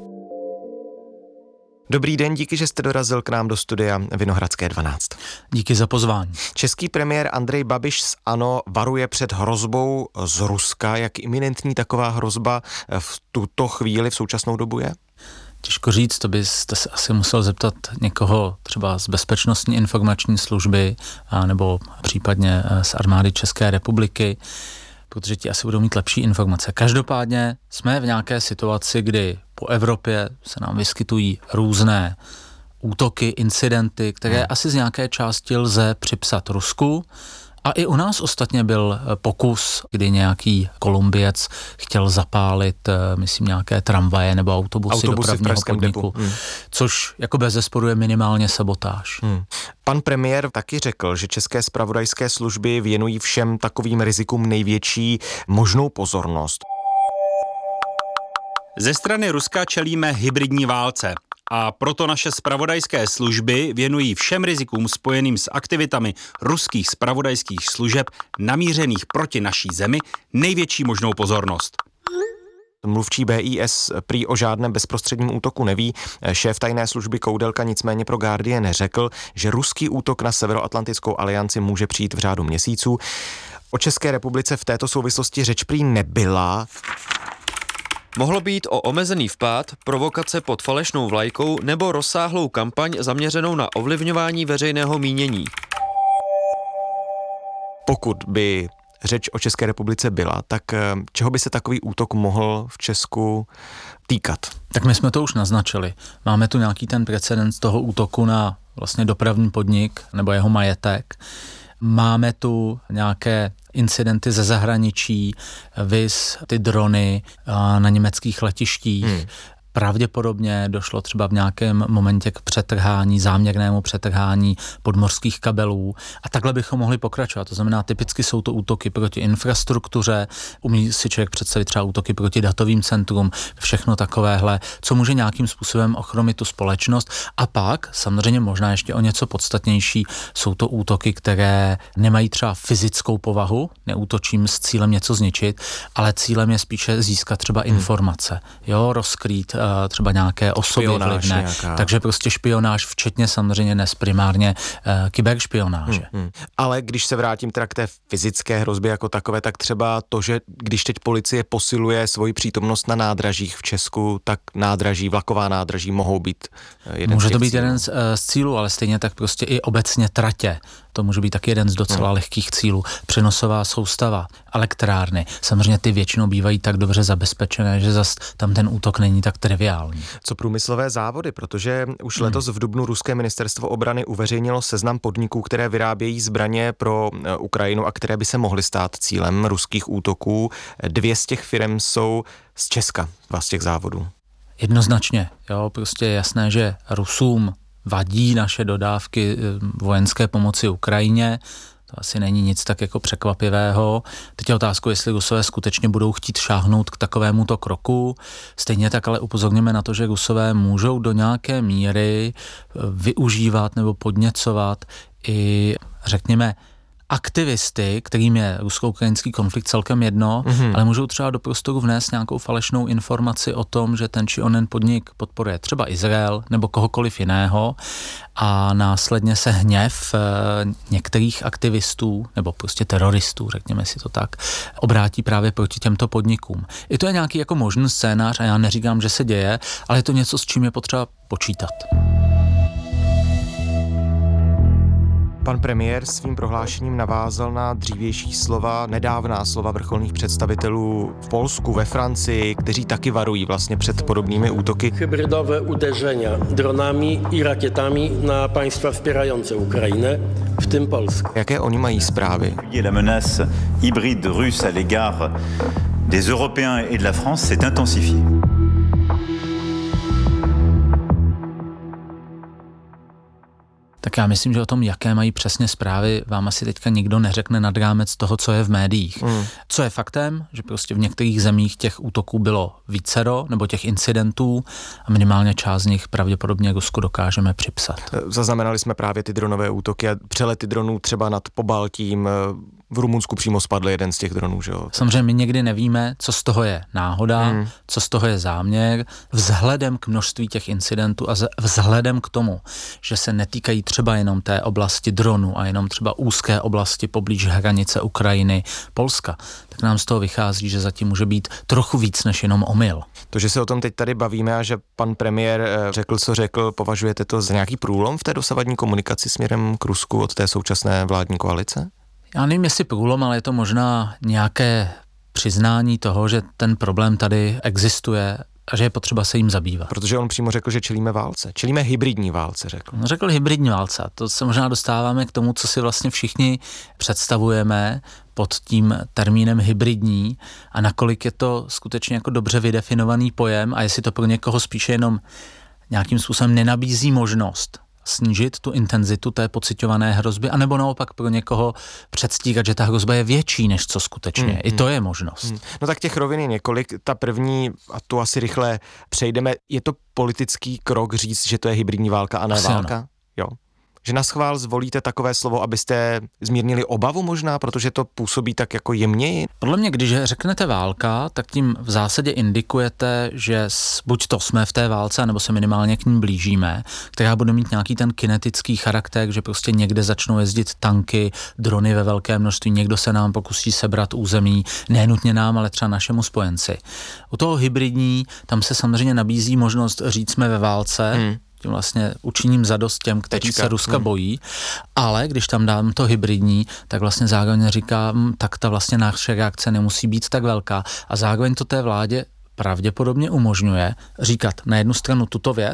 Dobrý den, díky, že jste dorazil k nám do studia Vinohradské dvanáct. Díky za pozvání. Český premiér Andrej Babiš z ANO varuje před hrozbou z Ruska. Jak iminentní taková hrozba v tuto chvíli, v současnou dobu je? Těžko říct, to byste se asi musel zeptat někoho třeba z Bezpečnostní informační služby a nebo případně z armády České republiky, protože ti asi budou mít lepší informace. Každopádně jsme v nějaké situaci, kdy po Evropě se nám vyskytují různé útoky, incidenty, které hmm. asi z nějaké části lze připsat Rusku. A i u nás ostatně byl pokus, kdy nějaký Kolumbiec chtěl zapálit, myslím, nějaké tramvaje nebo autobusy, autobusy dopravního podniku, hmm. což jako bezesporu je minimálně sabotáž. Hmm. Pan premiér taky řekl, že české zpravodajské služby věnují všem takovým rizikům největší možnou pozornost. Ze strany Ruska čelíme hybridní válce. A proto naše zpravodajské služby věnují všem rizikům spojeným s aktivitami ruských zpravodajských služeb namířených proti naší zemi největší možnou pozornost. Mluvčí B I S prý o žádném bezprostředním útoku neví. Šéf tajné služby Koudelka nicméně pro Guardian řekl, že ruský útok na Severoatlantickou alianci může přijít v řádu měsíců. O České republice v této souvislosti řeč prý nebyla. Mohlo být o omezený vpád, provokace pod falešnou vlajkou nebo rozsáhlou kampaň zaměřenou na ovlivňování veřejného mínění. Pokud by řeč o České republice byla, tak čeho by se takový útok mohl v Česku týkat? Tak my jsme to už naznačili. Máme tu nějaký ten precedens toho útoku na vlastně dopravní podnik nebo jeho majetek. Máme tu nějaké incidenty ze zahraničí, viz ty drony na německých letištích. Hmm. Pravděpodobně došlo třeba v nějakém momentě k přetrhání, záměrnému přetrhání podmořských kabelů a takhle bychom mohli pokračovat. To znamená, typicky jsou to útoky proti infrastruktuře, umí si člověk představit třeba útoky proti datovým centrum, všechno takovéhle, co může nějakým způsobem ochromit tu společnost. A pak, samozřejmě možná ještě o něco podstatnější, jsou to útoky, které nemají třeba fyzickou povahu, neútočím s cílem něco zničit, ale cílem je spíše získat třeba hmm. informace, jo, rozkrýt třeba nějaké osoby vlivné, takže prostě špionáž, včetně samozřejmě dnes primárně uh, kyberšpionáže. Hmm, hmm. Ale když se vrátím teda k té fyzické hrozbě jako takové, tak třeba to, že když teď policie posiluje svoji přítomnost na nádražích v Česku, tak nádraží, vlaková nádraží mohou být jeden Může z těch to být cílů. jeden z, z cílů, ale stejně tak prostě i obecně tratě. To může být taky jeden z docela hmm. lehkých cílů. Přenosová soustava, elektrárny. Samozřejmě ty většinou bývají tak dobře zabezpečené, že zas tam ten útok není tak triviální. Co průmyslové závody, protože už hmm. letos v dubnu ruské ministerstvo obrany uveřejnilo seznam podniků, které vyrábějí zbraně pro Ukrajinu a které by se mohly stát cílem ruských útoků. Dvě z těch firm jsou z Česka, z těch závodů. Jednoznačně, jo, prostě je jasné, že Rusům vadí naše dodávky vojenské pomoci Ukrajině. To asi není nic tak jako překvapivého. Teď je otázka, jestli Rusové skutečně budou chtít šáhnout k takovémuto kroku. Stejně tak ale upozorněme na to, že Rusové můžou do nějaké míry využívat nebo podněcovat i, řekněme, aktivisty, kterým je rusko-ukrajinský konflikt celkem jedno, mm-hmm. ale můžou třeba do prostoru vnést nějakou falešnou informaci o tom, že ten či onen podnik podporuje třeba Izrael nebo kohokoliv jiného a následně se hněv e, některých aktivistů nebo prostě teroristů, řekněme si to tak, obrátí právě proti těmto podnikům. I to je nějaký jako možný scénář a já neříkám, že se děje, ale je to něco, s čím je potřeba počítat. Pan premiér svým prohlášením navázal na dřívější slova, nedávná slova vrcholných představitelů v Polsku, ve Francii, kteří taky varují vlastně před podobnými útoky. Hybrydowe uderzenia dronami i rakietami na państwa wspierające Ukrainę, w tym Polskę. Jaké oni mají zprávy? La menace hybride russe à l'égard des Européens et de la France s'est intensifiée. Tak já myslím, že o tom, jaké mají přesně zprávy, vám asi teďka nikdo neřekne nad rámec toho, co je v médiích. Mm. Co je faktem, že prostě v některých zemích těch útoků bylo vícero, nebo těch incidentů a minimálně část z nich pravděpodobně Rusku dokážeme připsat. Zaznamenali jsme právě ty dronové útoky a přelety dronů třeba nad Pobaltím. V Rumunsku přímo spadl jeden z těch dronů, že jo? Samozřejmě my někdy nevíme, co z toho je náhoda, hmm. co z toho je záměr, vzhledem k množství těch incidentů a vzhledem k tomu, že se netýkají třeba jenom té oblasti dronů a jenom třeba úzké oblasti poblíž hranice Ukrajiny, Polska, tak nám z toho vychází, že zatím může být trochu víc než jenom omyl. To, že se o tom teď tady bavíme a že pan premiér řekl, co řekl, považujete to za nějaký průlom v té dosavadní komunikaci směrem k Rusku od té současné vládní koalice? Já nevím, jestli průlom, ale je to možná nějaké přiznání toho, že ten problém tady existuje a že je potřeba se jim zabývat. Protože on přímo řekl, že čelíme válce. Čelíme hybridní válce, řekl. No, řekl hybridní válce. To se možná dostáváme k tomu, co si vlastně všichni představujeme pod tím termínem hybridní a nakolik je to skutečně jako dobře vydefinovaný pojem a jestli to pro někoho spíše jenom nějakým způsobem nenabízí možnost snížit tu intenzitu té pociťované hrozby, anebo naopak pro někoho předstírat, že ta hrozba je větší, než co skutečně. Hmm, I to je možnost. Hmm. No tak těch rovin je několik. Ta první, a tu asi rychle přejdeme, je to politický krok říct, že to je hybridní válka a ne asi válka? Ano. Jo. Že na schvál zvolíte takové slovo, abyste zmírnili obavu možná, protože to působí tak jako jemněji? Podle mě, když řeknete válka, tak tím v zásadě indikujete, že buď to jsme v té válce, nebo se minimálně k ní blížíme, která bude mít nějaký ten kinetický charakter, že prostě někde začnou jezdit tanky, drony ve velké množství, někdo se nám pokusí sebrat území, nenutně nám, ale třeba našemu spojenci. U toho hybridní, tam se samozřejmě nabízí možnost říct jsme ve válce, hmm. tím vlastně učiním zadost těm, kteří Tečka. se Ruska hmm. bojí, ale když tam dám to hybridní, tak vlastně zároveň říkám, tak ta vlastně naše reakce nemusí být tak velká a zároveň to té vládě pravděpodobně umožňuje říkat na jednu stranu tuto věc,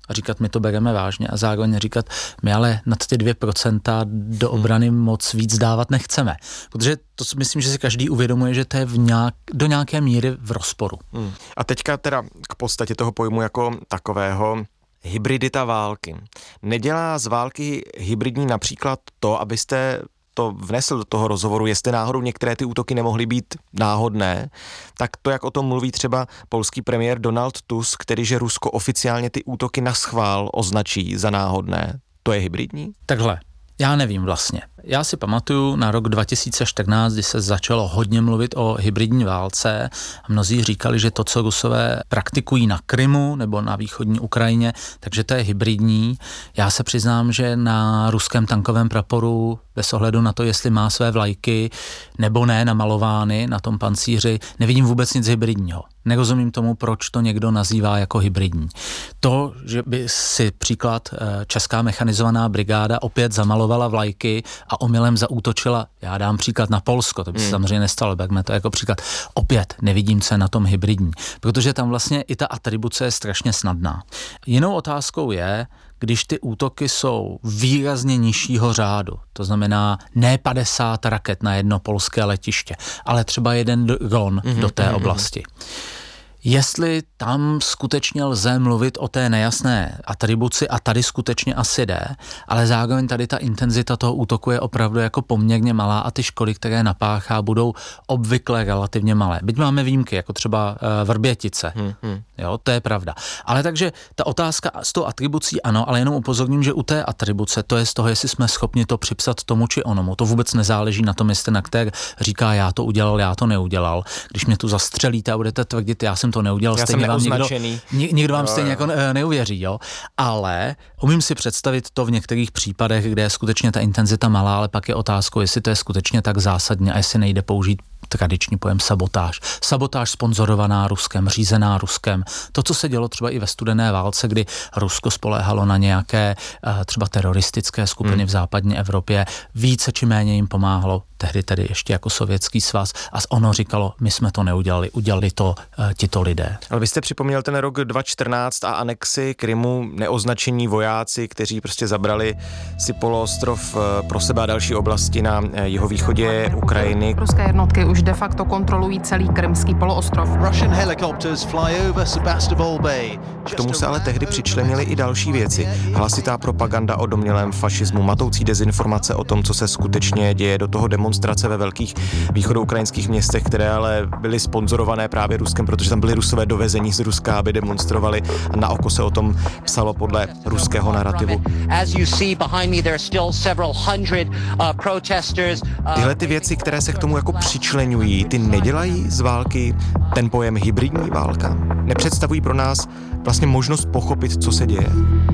a říkat, my to bereme vážně a zároveň říkat, my ale nad ty dvě procenta do obrany moc víc dávat nechceme. Protože to si myslím, že si každý uvědomuje, že to je v nějak, do nějaké míry v rozporu. Hmm. A teďka teda k podstatě toho pojmu jako takového, hybridita války. Nedělá z války hybridní například to, abyste to vnesl do toho rozhovoru, jestli náhodou některé ty útoky nemohly být náhodné, tak to, jak o tom mluví třeba polský premiér Donald Tusk, který, že Rusko oficiálně ty útoky naschvál označí za náhodné, to je hybridní? Takhle, já nevím vlastně. Já si pamatuju na rok dva tisíce čtrnáct, kdy se začalo hodně mluvit o hybridní válce a mnozí říkali, že to, co Rusové praktikují na Krymu nebo na východní Ukrajině, takže to je hybridní. Já se přiznám, že na ruském tankovém praporu bez ohledu na to, jestli má své vlajky nebo ne namalovány na tom pancíři, nevidím vůbec nic hybridního. Nerozumím tomu, proč to někdo nazývá jako hybridní. To, že by si příklad česká mechanizovaná brigáda opět zamalovala vlajky a omylem zaútočila, já dám příklad na Polsko, to by se hmm. samozřejmě nestalo, berme to jako příklad. Opět nevidím, co je na tom hybridní, protože tam vlastně i ta atribuce je strašně snadná. Jinou otázkou je, když ty útoky jsou výrazně nižšího řádu, to znamená ne padesát raket na jedno polské letiště, ale třeba jeden dron mm-hmm, do té mm-hmm. oblasti. Jestli tam skutečně lze mluvit o té nejasné atribuci a tady skutečně asi jde, ale zároveň tady ta intenzita toho útoku je opravdu jako poměrně malá a ty škody, které napáchá, budou obvykle relativně malé. Byť máme výjimky, jako třeba uh, Vrbětice. Hmm, hmm. Jo, to je pravda. Ale takže ta otázka s tou atribucí ano, ale jenom upozorním, že u té atribuce to je z toho, jestli jsme schopni to připsat tomu či onomu. To vůbec nezáleží na tom, jestli aktér říká, já to udělal, já to neudělal. Když mě tu zastřelíte a budete tvrdit, já jsem to neudělal, já stejně jsem vám nikdo, nikdo vám jo, stejně jo. jako neuvěří, jo. Ale umím si představit to v některých případech, kde je skutečně ta intenzita malá, ale pak je otázkou, jestli to je skutečně tak zásadně a jestli nejde použít tradiční pojem sabotáž. Sabotáž sponzorovaná Ruskem, řízená Ruskem. To, co se dělo třeba i ve studené válce, kdy Rusko spoléhalo na nějaké třeba teroristické skupiny hmm. v západní Evropě, více či méně jim pomáhalo, tehdy tedy ještě jako Sovětský svaz, a ono říkalo, my jsme to neudělali, udělali to uh, tito lidé. Ale vy jste připomněl ten rok dva tisíce čtrnáct a anexi Krymu, neoznačení vojáci, kteří prostě zabrali si poloostrov pro sebe a další oblasti na jihovýchodě Ukrajiny. Ruské jednotky už de facto kontrolují celý krymský poloostrov. K tomu se ale tehdy přičlenily i další věci. Hlasitá propaganda o domnělém fašismu, matoucí dezinformace o tom, co se skutečně děje, do toho demonstrace ve velkých východoukrajinských městech, které ale byly sponzorované právě Ruskem, protože tam byli Rusové dovezení z Ruska, aby demonstrovali. Na oko se o tom psalo podle ruského narrativu. Tyhle ty věci, které se k tomu jako přičleňují, ty nedělají z války ten pojem hybridní válka? Nepředstavují pro nás vlastně možnost pochopit, co se děje?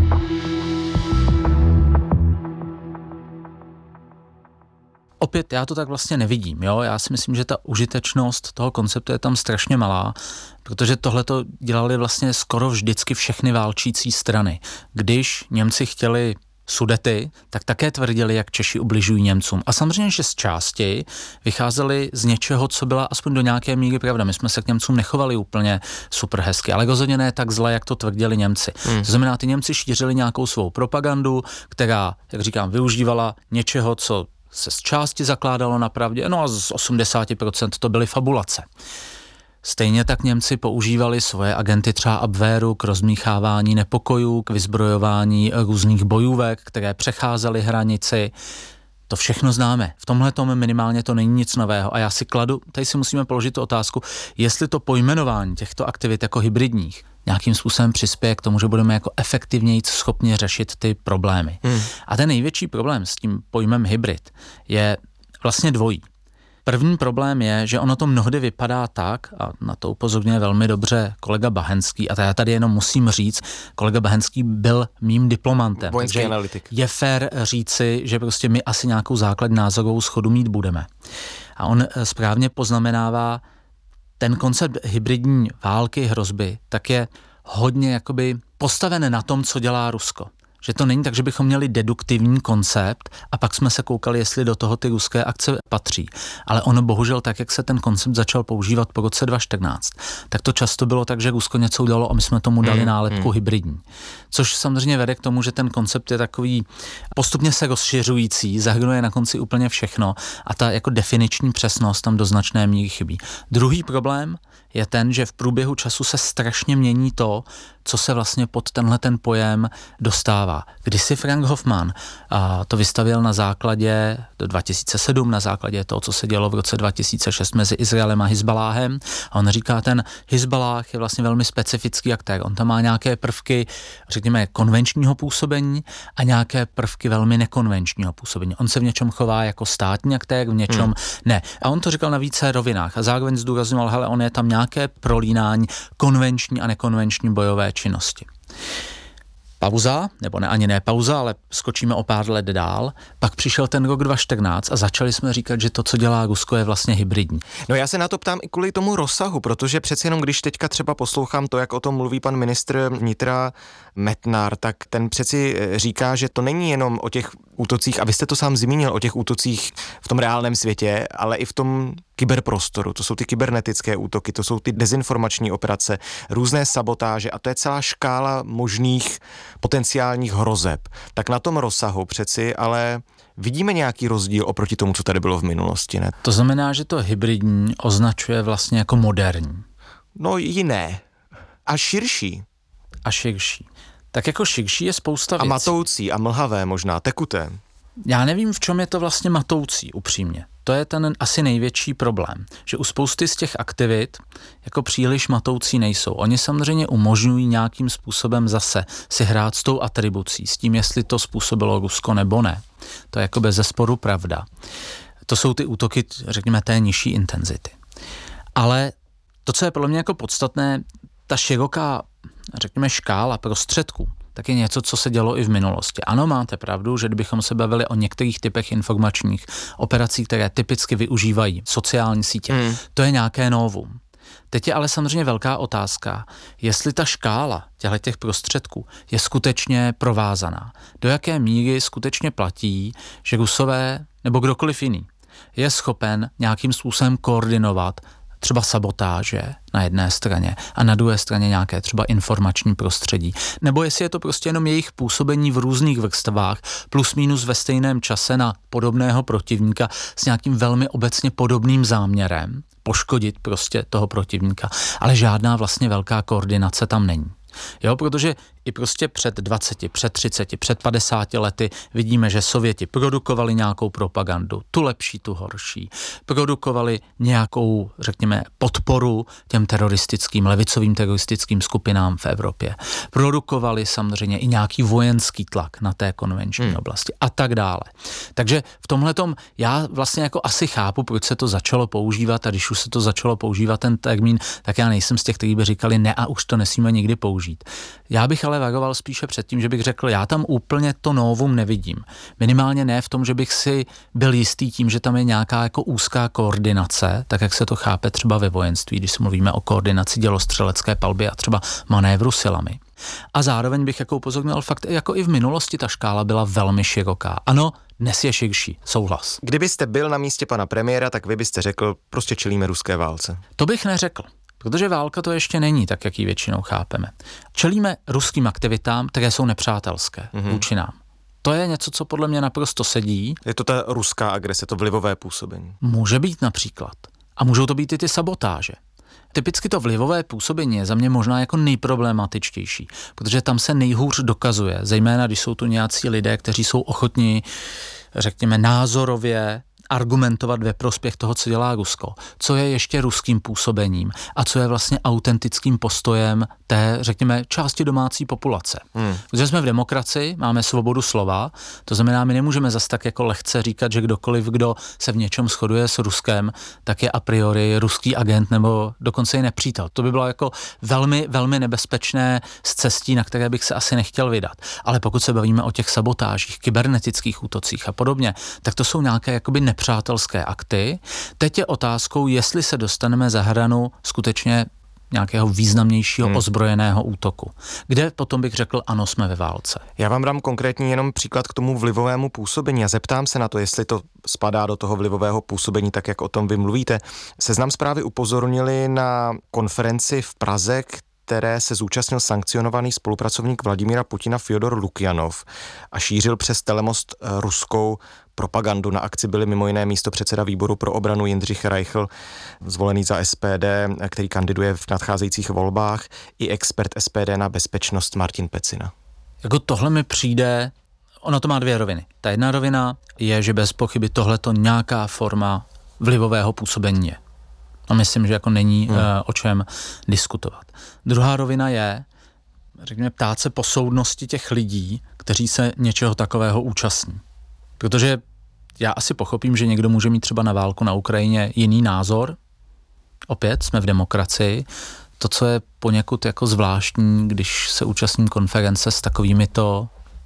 Opět já to tak vlastně nevidím, jo? Já si myslím, že ta užitečnost toho konceptu je tam strašně malá, protože tohle to dělali vlastně skoro vždycky všechny válčící strany. Když Němci chtěli Sudety, tak také tvrdili, jak Češi ubližují Němcům. A samozřejmě, že z části vycházeli z něčeho, co byla aspoň do nějaké míry pravda. My jsme se k Němcům nechovali úplně super hezky, ale rozhodně ne tak zle, jak to tvrdili Němci. Hmm. To znamená, ty Němci šířili nějakou svou propagandu, která, jak říkám, využívala něčeho, co se z části zakládalo na pravdě, no a z osmdesát procent to byly fabulace. Stejně tak Němci používali svoje agenty třeba Abwehru k rozmíchávání nepokojů, k vyzbrojování různých bojůvek, které přecházely hranici. To všechno známe. V tomhletom minimálně to není nic nového. A já si kladu, tady si musíme položit tu otázku, jestli to pojmenování těchto aktivit jako hybridních nějakým způsobem přispěje k tomu, že budeme jako efektivněji schopni řešit ty problémy. Hmm. A ten největší problém s tím pojmem hybrid je vlastně dvojí. První problém je, že ono to mnohdy vypadá tak, a na to upozorňuje velmi dobře kolega Bahenský, a já tady jenom musím říct, kolega Bahenský byl mým diplomantem. Vojenský analytik. Je fér říci, že prostě my asi nějakou základní názorovou shodu mít budeme. A on správně poznamenává, ten koncept hybridní války, hrozby, tak je hodně jakoby postaven na tom, co dělá Rusko. Že to není tak, že bychom měli deduktivní koncept a pak jsme se koukali, jestli do toho ty ruské akce patří. Ale ono bohužel tak, jak se ten koncept začal používat po roce dva tisíce čtrnáct, tak to často bylo tak, že Rusko něco udělalo a my jsme tomu dali nálepku hmm. hybridní. Což samozřejmě vede k tomu, že ten koncept je takový postupně se rozšiřující, zahrnuje na konci úplně všechno a ta jako definiční přesnost tam do značné míry chybí. Druhý problém je ten, že v průběhu času se strašně mění to, co se vlastně pod tenhle ten pojem dostává. Kdysi Frank Hoffman a to vystavěl na základě do dva tisíce sedm, na základě toho, co se dělo v roce dva tisíce šest mezi Izraelem a Hizbaláhem. A on říká, ten Hizbalách je vlastně velmi specifický aktér. On tam má nějaké prvky, řekněme, konvenčního působení a nějaké prvky velmi nekonvenčního působení. On se v něčem chová jako státní aktér, v něčem hmm. ne. A on to říkal na více rovinách a zároveň zdůrazňoval, hele, on je tam nějaké prolínání konvenční a nekonvenční bojové činnosti. Pauza, nebo ne, ani ne pauza, ale skočíme o pár let dál, pak přišel ten rok dva tisíce čtrnáct a začali jsme říkat, že to, co dělá Rusko, je vlastně hybridní. No já se na to ptám i kvůli tomu rozsahu, protože přeci jenom, když teďka třeba poslouchám to, jak o tom mluví pan ministr vnitra Metnar, tak ten přeci říká, že to není jenom o těch útocích, a vy jste to sám zmínil, o těch útocích v tom reálném světě, ale i v tom kyberprostoru. To jsou ty kybernetické útoky, to jsou ty dezinformační operace, různé sabotáže a to je celá škála možných potenciálních hrozeb. Tak na tom rozsahu přeci, ale vidíme nějaký rozdíl oproti tomu, co tady bylo v minulosti, ne? To znamená, že to hybridní označuje vlastně jako moderní. No jiné. A širší. A širší. Tak jako širší je spousta věcí. A matoucí a mlhavé možná, tekuté. Já nevím, v čem je to vlastně matoucí, upřímně. To je ten asi největší problém, že u spousty z těch aktivit jako příliš matoucí nejsou. Oni samozřejmě umožňují nějakým způsobem zase si hrát s tou atribucí, s tím, jestli to způsobilo Rusko nebo ne. To je jako bezesporu pravda. To jsou ty útoky, řekněme, té nižší intenzity. Ale to, co je podle mě jako podstatné, ta široká, řekněme, škála prostředků, tak je něco, co se dělo i v minulosti. Ano, máte pravdu, že kdybychom se bavili o některých typech informačních operací, které typicky využívají sociální sítě, hmm. to je nějaké novum. Teď je ale samozřejmě velká otázka, jestli ta škála těch prostředků je skutečně provázaná. Do jaké míry skutečně platí, že Rusové nebo kdokoliv jiný je schopen nějakým způsobem koordinovat třeba sabotáže na jedné straně a na druhé straně nějaké třeba informační prostředí. Nebo jestli je to prostě jenom jejich působení v různých vrstvách plus minus ve stejném čase na podobného protivníka s nějakým velmi obecně podobným záměrem poškodit prostě toho protivníka. Ale žádná vlastně velká koordinace tam není. Jo, protože i prostě před dvaceti, před třiceti, před padesáti lety vidíme, že Sověti produkovali nějakou propagandu, tu lepší, tu horší. Produkovali nějakou, řekněme, podporu těm teroristickým, levicovým teroristickým skupinám v Evropě. Produkovali samozřejmě i nějaký vojenský tlak na té konvenční hmm. oblasti a tak dále. Takže v tomhletom já vlastně jako asi chápu, proč se to začalo používat a když už se to začalo používat ten termín, tak já nejsem z těch, kteří by říkali ne a už to nesmíme nikdy použít. Já bych ale varoval spíše před tím, že bych řekl, já tam úplně to novum nevidím. Minimálně ne v tom, že bych si byl jistý tím, že tam je nějaká jako úzká koordinace, tak jak se to chápe třeba ve vojenství, když si mluvíme o koordinaci dělostřelecké palby a třeba manévru silami. A zároveň bych jako upozornil fakt, jako i v minulosti ta škála byla velmi široká. Ano, dnes je širší, souhlas. Kdybyste byl na místě pana premiéra, tak vy byste řekl, prostě čelíme ruské válce. To bych neřekl. Protože válka to ještě není tak, jak ji většinou chápeme. Čelíme ruským aktivitám, které jsou nepřátelské mm-hmm. vůči nám. To je něco, co podle mě naprosto sedí. Je to ta ruská agrese, to vlivové působení. Může být například. A můžou to být i ty sabotáže. Typicky to vlivové působení je za mě možná jako nejproblematičtější, protože tam se nejhůř dokazuje, zejména když jsou tu nějací lidé, kteří jsou ochotní, řekněme, názorově argumentovat ve prospěch toho, co dělá Rusko, co je ještě ruským působením a co je vlastně autentickým postojem té, řekněme, části domácí populace. Hmm. Protože jsme v demokracii, máme svobodu slova, to znamená, my nemůžeme zas tak jako lehce říkat, že kdokoliv, kdo se v něčem shoduje s Ruskem, tak je a priori ruský agent nebo dokonce i nepřítel. To by bylo jako velmi, velmi nebezpečné z cestí, na které bych se asi nechtěl vydat. Ale pokud se bavíme o těch sabotážích, kybernetických útocích a podobně, tak to jsou nějaké jakoby nepřátelské akty. Teď je otázkou, jestli se dostaneme za hranu skutečně nějakého významnějšího hmm. ozbrojeného útoku. Kde potom bych řekl, ano, jsme ve válce. Já vám dám konkrétní jenom příklad k tomu vlivovému působení a zeptám se na to, jestli to spadá do toho vlivového působení, tak jak o tom vy mluvíte. Seznam Zprávy upozornili na konferenci v Praze, které se zúčastnil sankcionovaný spolupracovník Vladimíra Putina Fjodor Lukjanov a šířil přes telemost ruskou propagandu. Na akci byli mimo jiné místopředseda výboru pro obranu Jindřich Reichl, zvolený za S P D, který kandiduje v nadcházejících volbách, i expert S P D na bezpečnost Martin Pecina. Jako tohle mi přijde, ono to má dvě roviny. Ta jedna rovina je, že bez pochyby tohleto nějaká forma vlivového působení je. A myslím, že jako není hmm. uh, o čem diskutovat. Druhá rovina je, řekněme, ptát se po soudnosti těch lidí, kteří se něčeho takového účastní. Protože já asi pochopím, že někdo může mít třeba na válku na Ukrajině jiný názor. Opět jsme v demokracii. To, co je poněkud jako zvláštní, když se účastním konference s takovýmito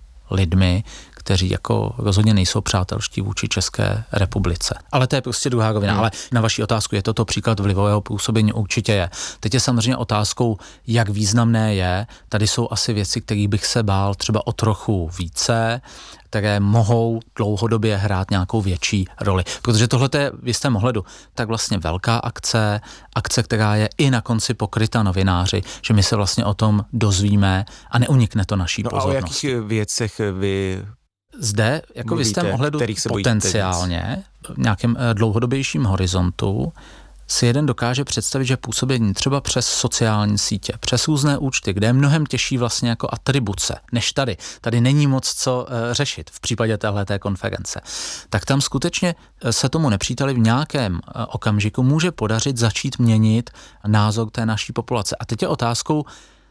lidmi, kteří jako rozhodně nejsou přátelští vůči České republice. Ale to je prostě druhá rovina. Hmm. Ale na vaši otázku, je toto příklad vlivového působení? Určitě je. Teď je samozřejmě otázkou, jak významné je. Tady jsou asi věci, kterých bych se bál třeba o trochu více, které mohou dlouhodobě hrát nějakou větší roli. Protože tohle je v jistém ohledu tak vlastně velká akce, akce, která je i na konci pokryta novináři, že my se vlastně o tom dozvíme a neunikne to naší no pozornosti. A o jakých věcech vy zde, jako v jistém ohledu potenciálně, v nějakém dlouhodobějším horizontu, si jeden dokáže představit, že působení třeba přes sociální sítě, přes různé účty, kde je mnohem těžší vlastně jako atribuce, než tady. Tady není moc co e, řešit v případě téhleté konference. Tak tam skutečně se tomu nepříteli v nějakém e, okamžiku může podařit začít měnit názor té naší populace. A teď je otázkou,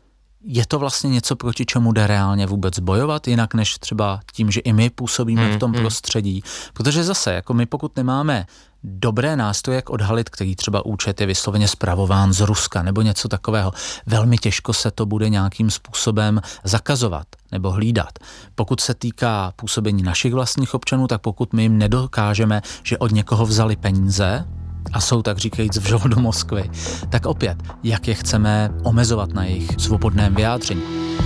je to vlastně něco, proti čemu jde reálně vůbec bojovat, jinak než třeba tím, že i my působíme hmm, v tom hmm. prostředí. Protože zase, jako my pokud nemáme dobré nástroje, jak odhalit, který třeba účet je vysloveně spravován z Ruska nebo něco takového, velmi těžko se to bude nějakým způsobem zakazovat nebo hlídat. Pokud se týká působení našich vlastních občanů, tak pokud my jim nedokážeme, že od někoho vzali peníze, a jsou tak říkajíc vžou do Moskvy, tak opět, jak je chceme omezovat na jejich svobodném vyjádření.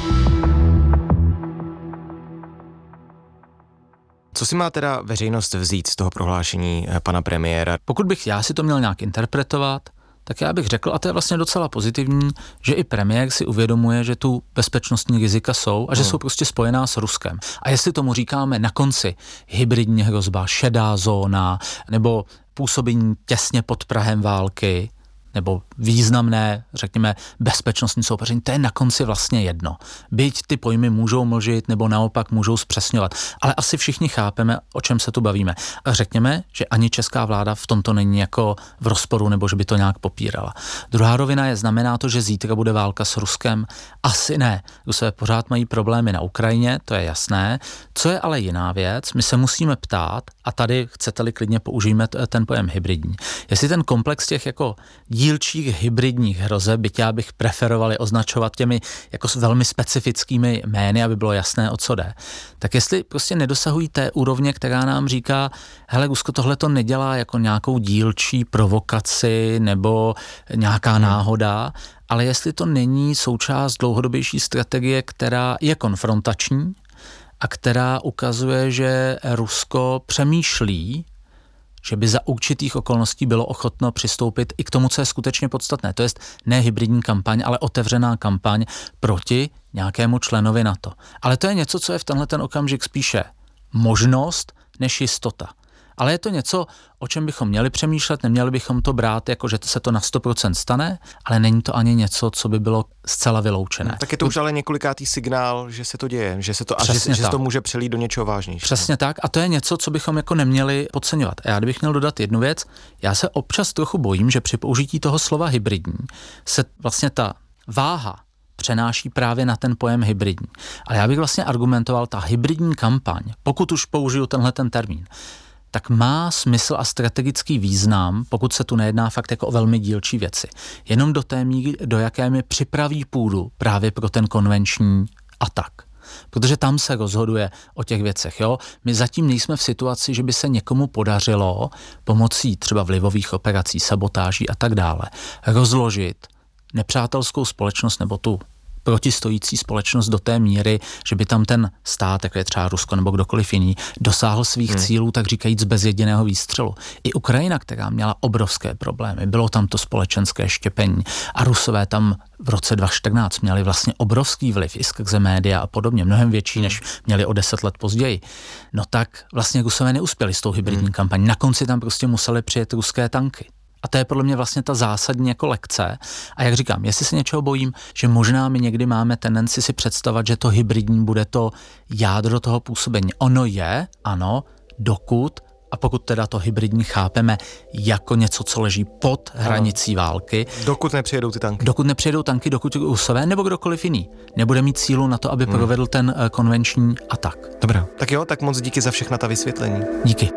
Co si má teda veřejnost vzít z toho prohlášení pana premiéra? Pokud bych já si to měl nějak interpretovat, tak já bych řekl, a to je vlastně docela pozitivní, že i premiér si uvědomuje, že tu bezpečnostní rizika jsou a že hmm. jsou prostě spojená s Ruskem. A jestli tomu říkáme na konci hybridní hrozba, šedá zóna, nebo působení těsně pod prahem války, nebo významné, řekněme, bezpečnostní soupeření, to je na konci vlastně jedno. Byť ty pojmy můžou mlžit nebo naopak můžou zpřesňovat, ale asi všichni chápeme, o čem se tu bavíme. A řekněme, že ani česká vláda v tomto není jako v rozporu nebo že by to nějak popírala. Druhá rovina je, znamená to, že zítra bude válka s Ruskem? Asi ne. Rusové pořád mají problémy na Ukrajině, to je jasné. Co je ale jiná věc, my se musíme ptát, a tady chcete-li klidně použijeme ten pojem hybridní. Jestli ten komplex těch jako dílčích hybridních hrozeb, byť já bych preferoval je označovat těmi jako velmi specifickými jmény, aby bylo jasné, o co jde. Tak jestli prostě nedosahují té úrovně, která nám říká, hele, Rusko tohle to nedělá jako nějakou dílčí provokaci nebo nějaká náhoda, ale jestli to není součást dlouhodobější strategie, která je konfrontační a která ukazuje, že Rusko přemýšlí, že by za určitých okolností bylo ochotno přistoupit i k tomu, co je skutečně podstatné. To jest ne hybridní kampaň, ale otevřená kampaň proti nějakému členovi NATO. Ale to je něco, co je v tenhle ten okamžik spíše možnost než jistota. Ale je to něco, o čem bychom měli přemýšlet, neměli bychom to brát jako, že se to na sto procent stane, ale není to ani něco, co by bylo zcela vyloučené. No, tak je to už ale několikátý signál, že se to děje, že se to, a že, že se to může přelít do něčeho vážnějšího. Přesně tak, a to je něco, co bychom jako neměli podceňovat. A já kdybych měl dodat jednu věc, já se občas trochu bojím, že při použití toho slova hybridní se vlastně ta váha přenáší právě na ten pojem hybridní. Ale já bych vlastně argumentoval, ta hybridní kampaň, pokud už použiju tenhle ten termín, tak má smysl a strategický význam, pokud se tu nejedná fakt jako o velmi dílčí věci. Jenom do té míry, do jaké mi připraví půdu právě pro ten konvenční atak. Protože tam se rozhoduje o těch věcech. Jo? My zatím nejsme v situaci, že by se někomu podařilo pomocí třeba vlivových operací, sabotáží a tak dále rozložit nepřátelskou společnost nebo tu protistojící společnost do té míry, že by tam ten stát, jako je třeba Rusko nebo kdokoliv jiný, dosáhl svých hmm. cílů, tak říkajíc, bez jediného výstřelu. I Ukrajina, která měla obrovské problémy, bylo tam to společenské štěpení a Rusové tam v roce dva tisíce čtrnáct měli vlastně obrovský vliv i skrze média a podobně, mnohem větší, než měli o deset let později. No tak vlastně Rusové neuspěli s tou hybridní hmm. kampaní. Na konci tam prostě museli přijet ruské tanky. A to je podle mě vlastně ta zásadní jako lekce. A jak říkám, jestli se něčeho bojím, že možná my někdy máme tendenci si představovat, že to hybridní bude to jádro toho působení. Ono je, ano, dokud, a pokud teda to hybridní chápeme jako něco, co leží pod hranicí ano. války. Dokud nepřijedou ty tanky. Dokud nepřijedou tanky, dokud Rusové nebo kdokoliv jiný nebude mít sílu na to, aby hmm. provedl ten uh, konvenční atak. Dobrá. Tak jo, tak moc díky za všechna ta vysvětlení. Díky.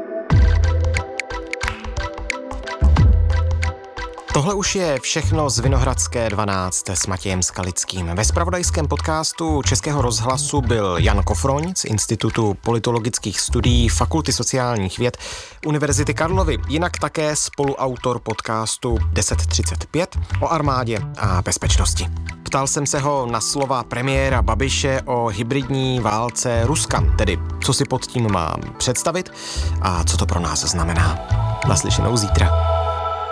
Tohle už je všechno z Vinohradské dvanáct s Matějem Skalickým. Ve zpravodajském podcastu Českého rozhlasu byl Jan Kofroň z Institutu politologických studií Fakulty sociálních věd Univerzity Karlovy, jinak také spoluautor podcastu deset třicet pět o armádě a bezpečnosti. Ptal jsem se ho na slova premiéra Babiše o hybridní válce Ruska, tedy co si pod tím mám představit a co to pro nás znamená. Naslyšenou zítra.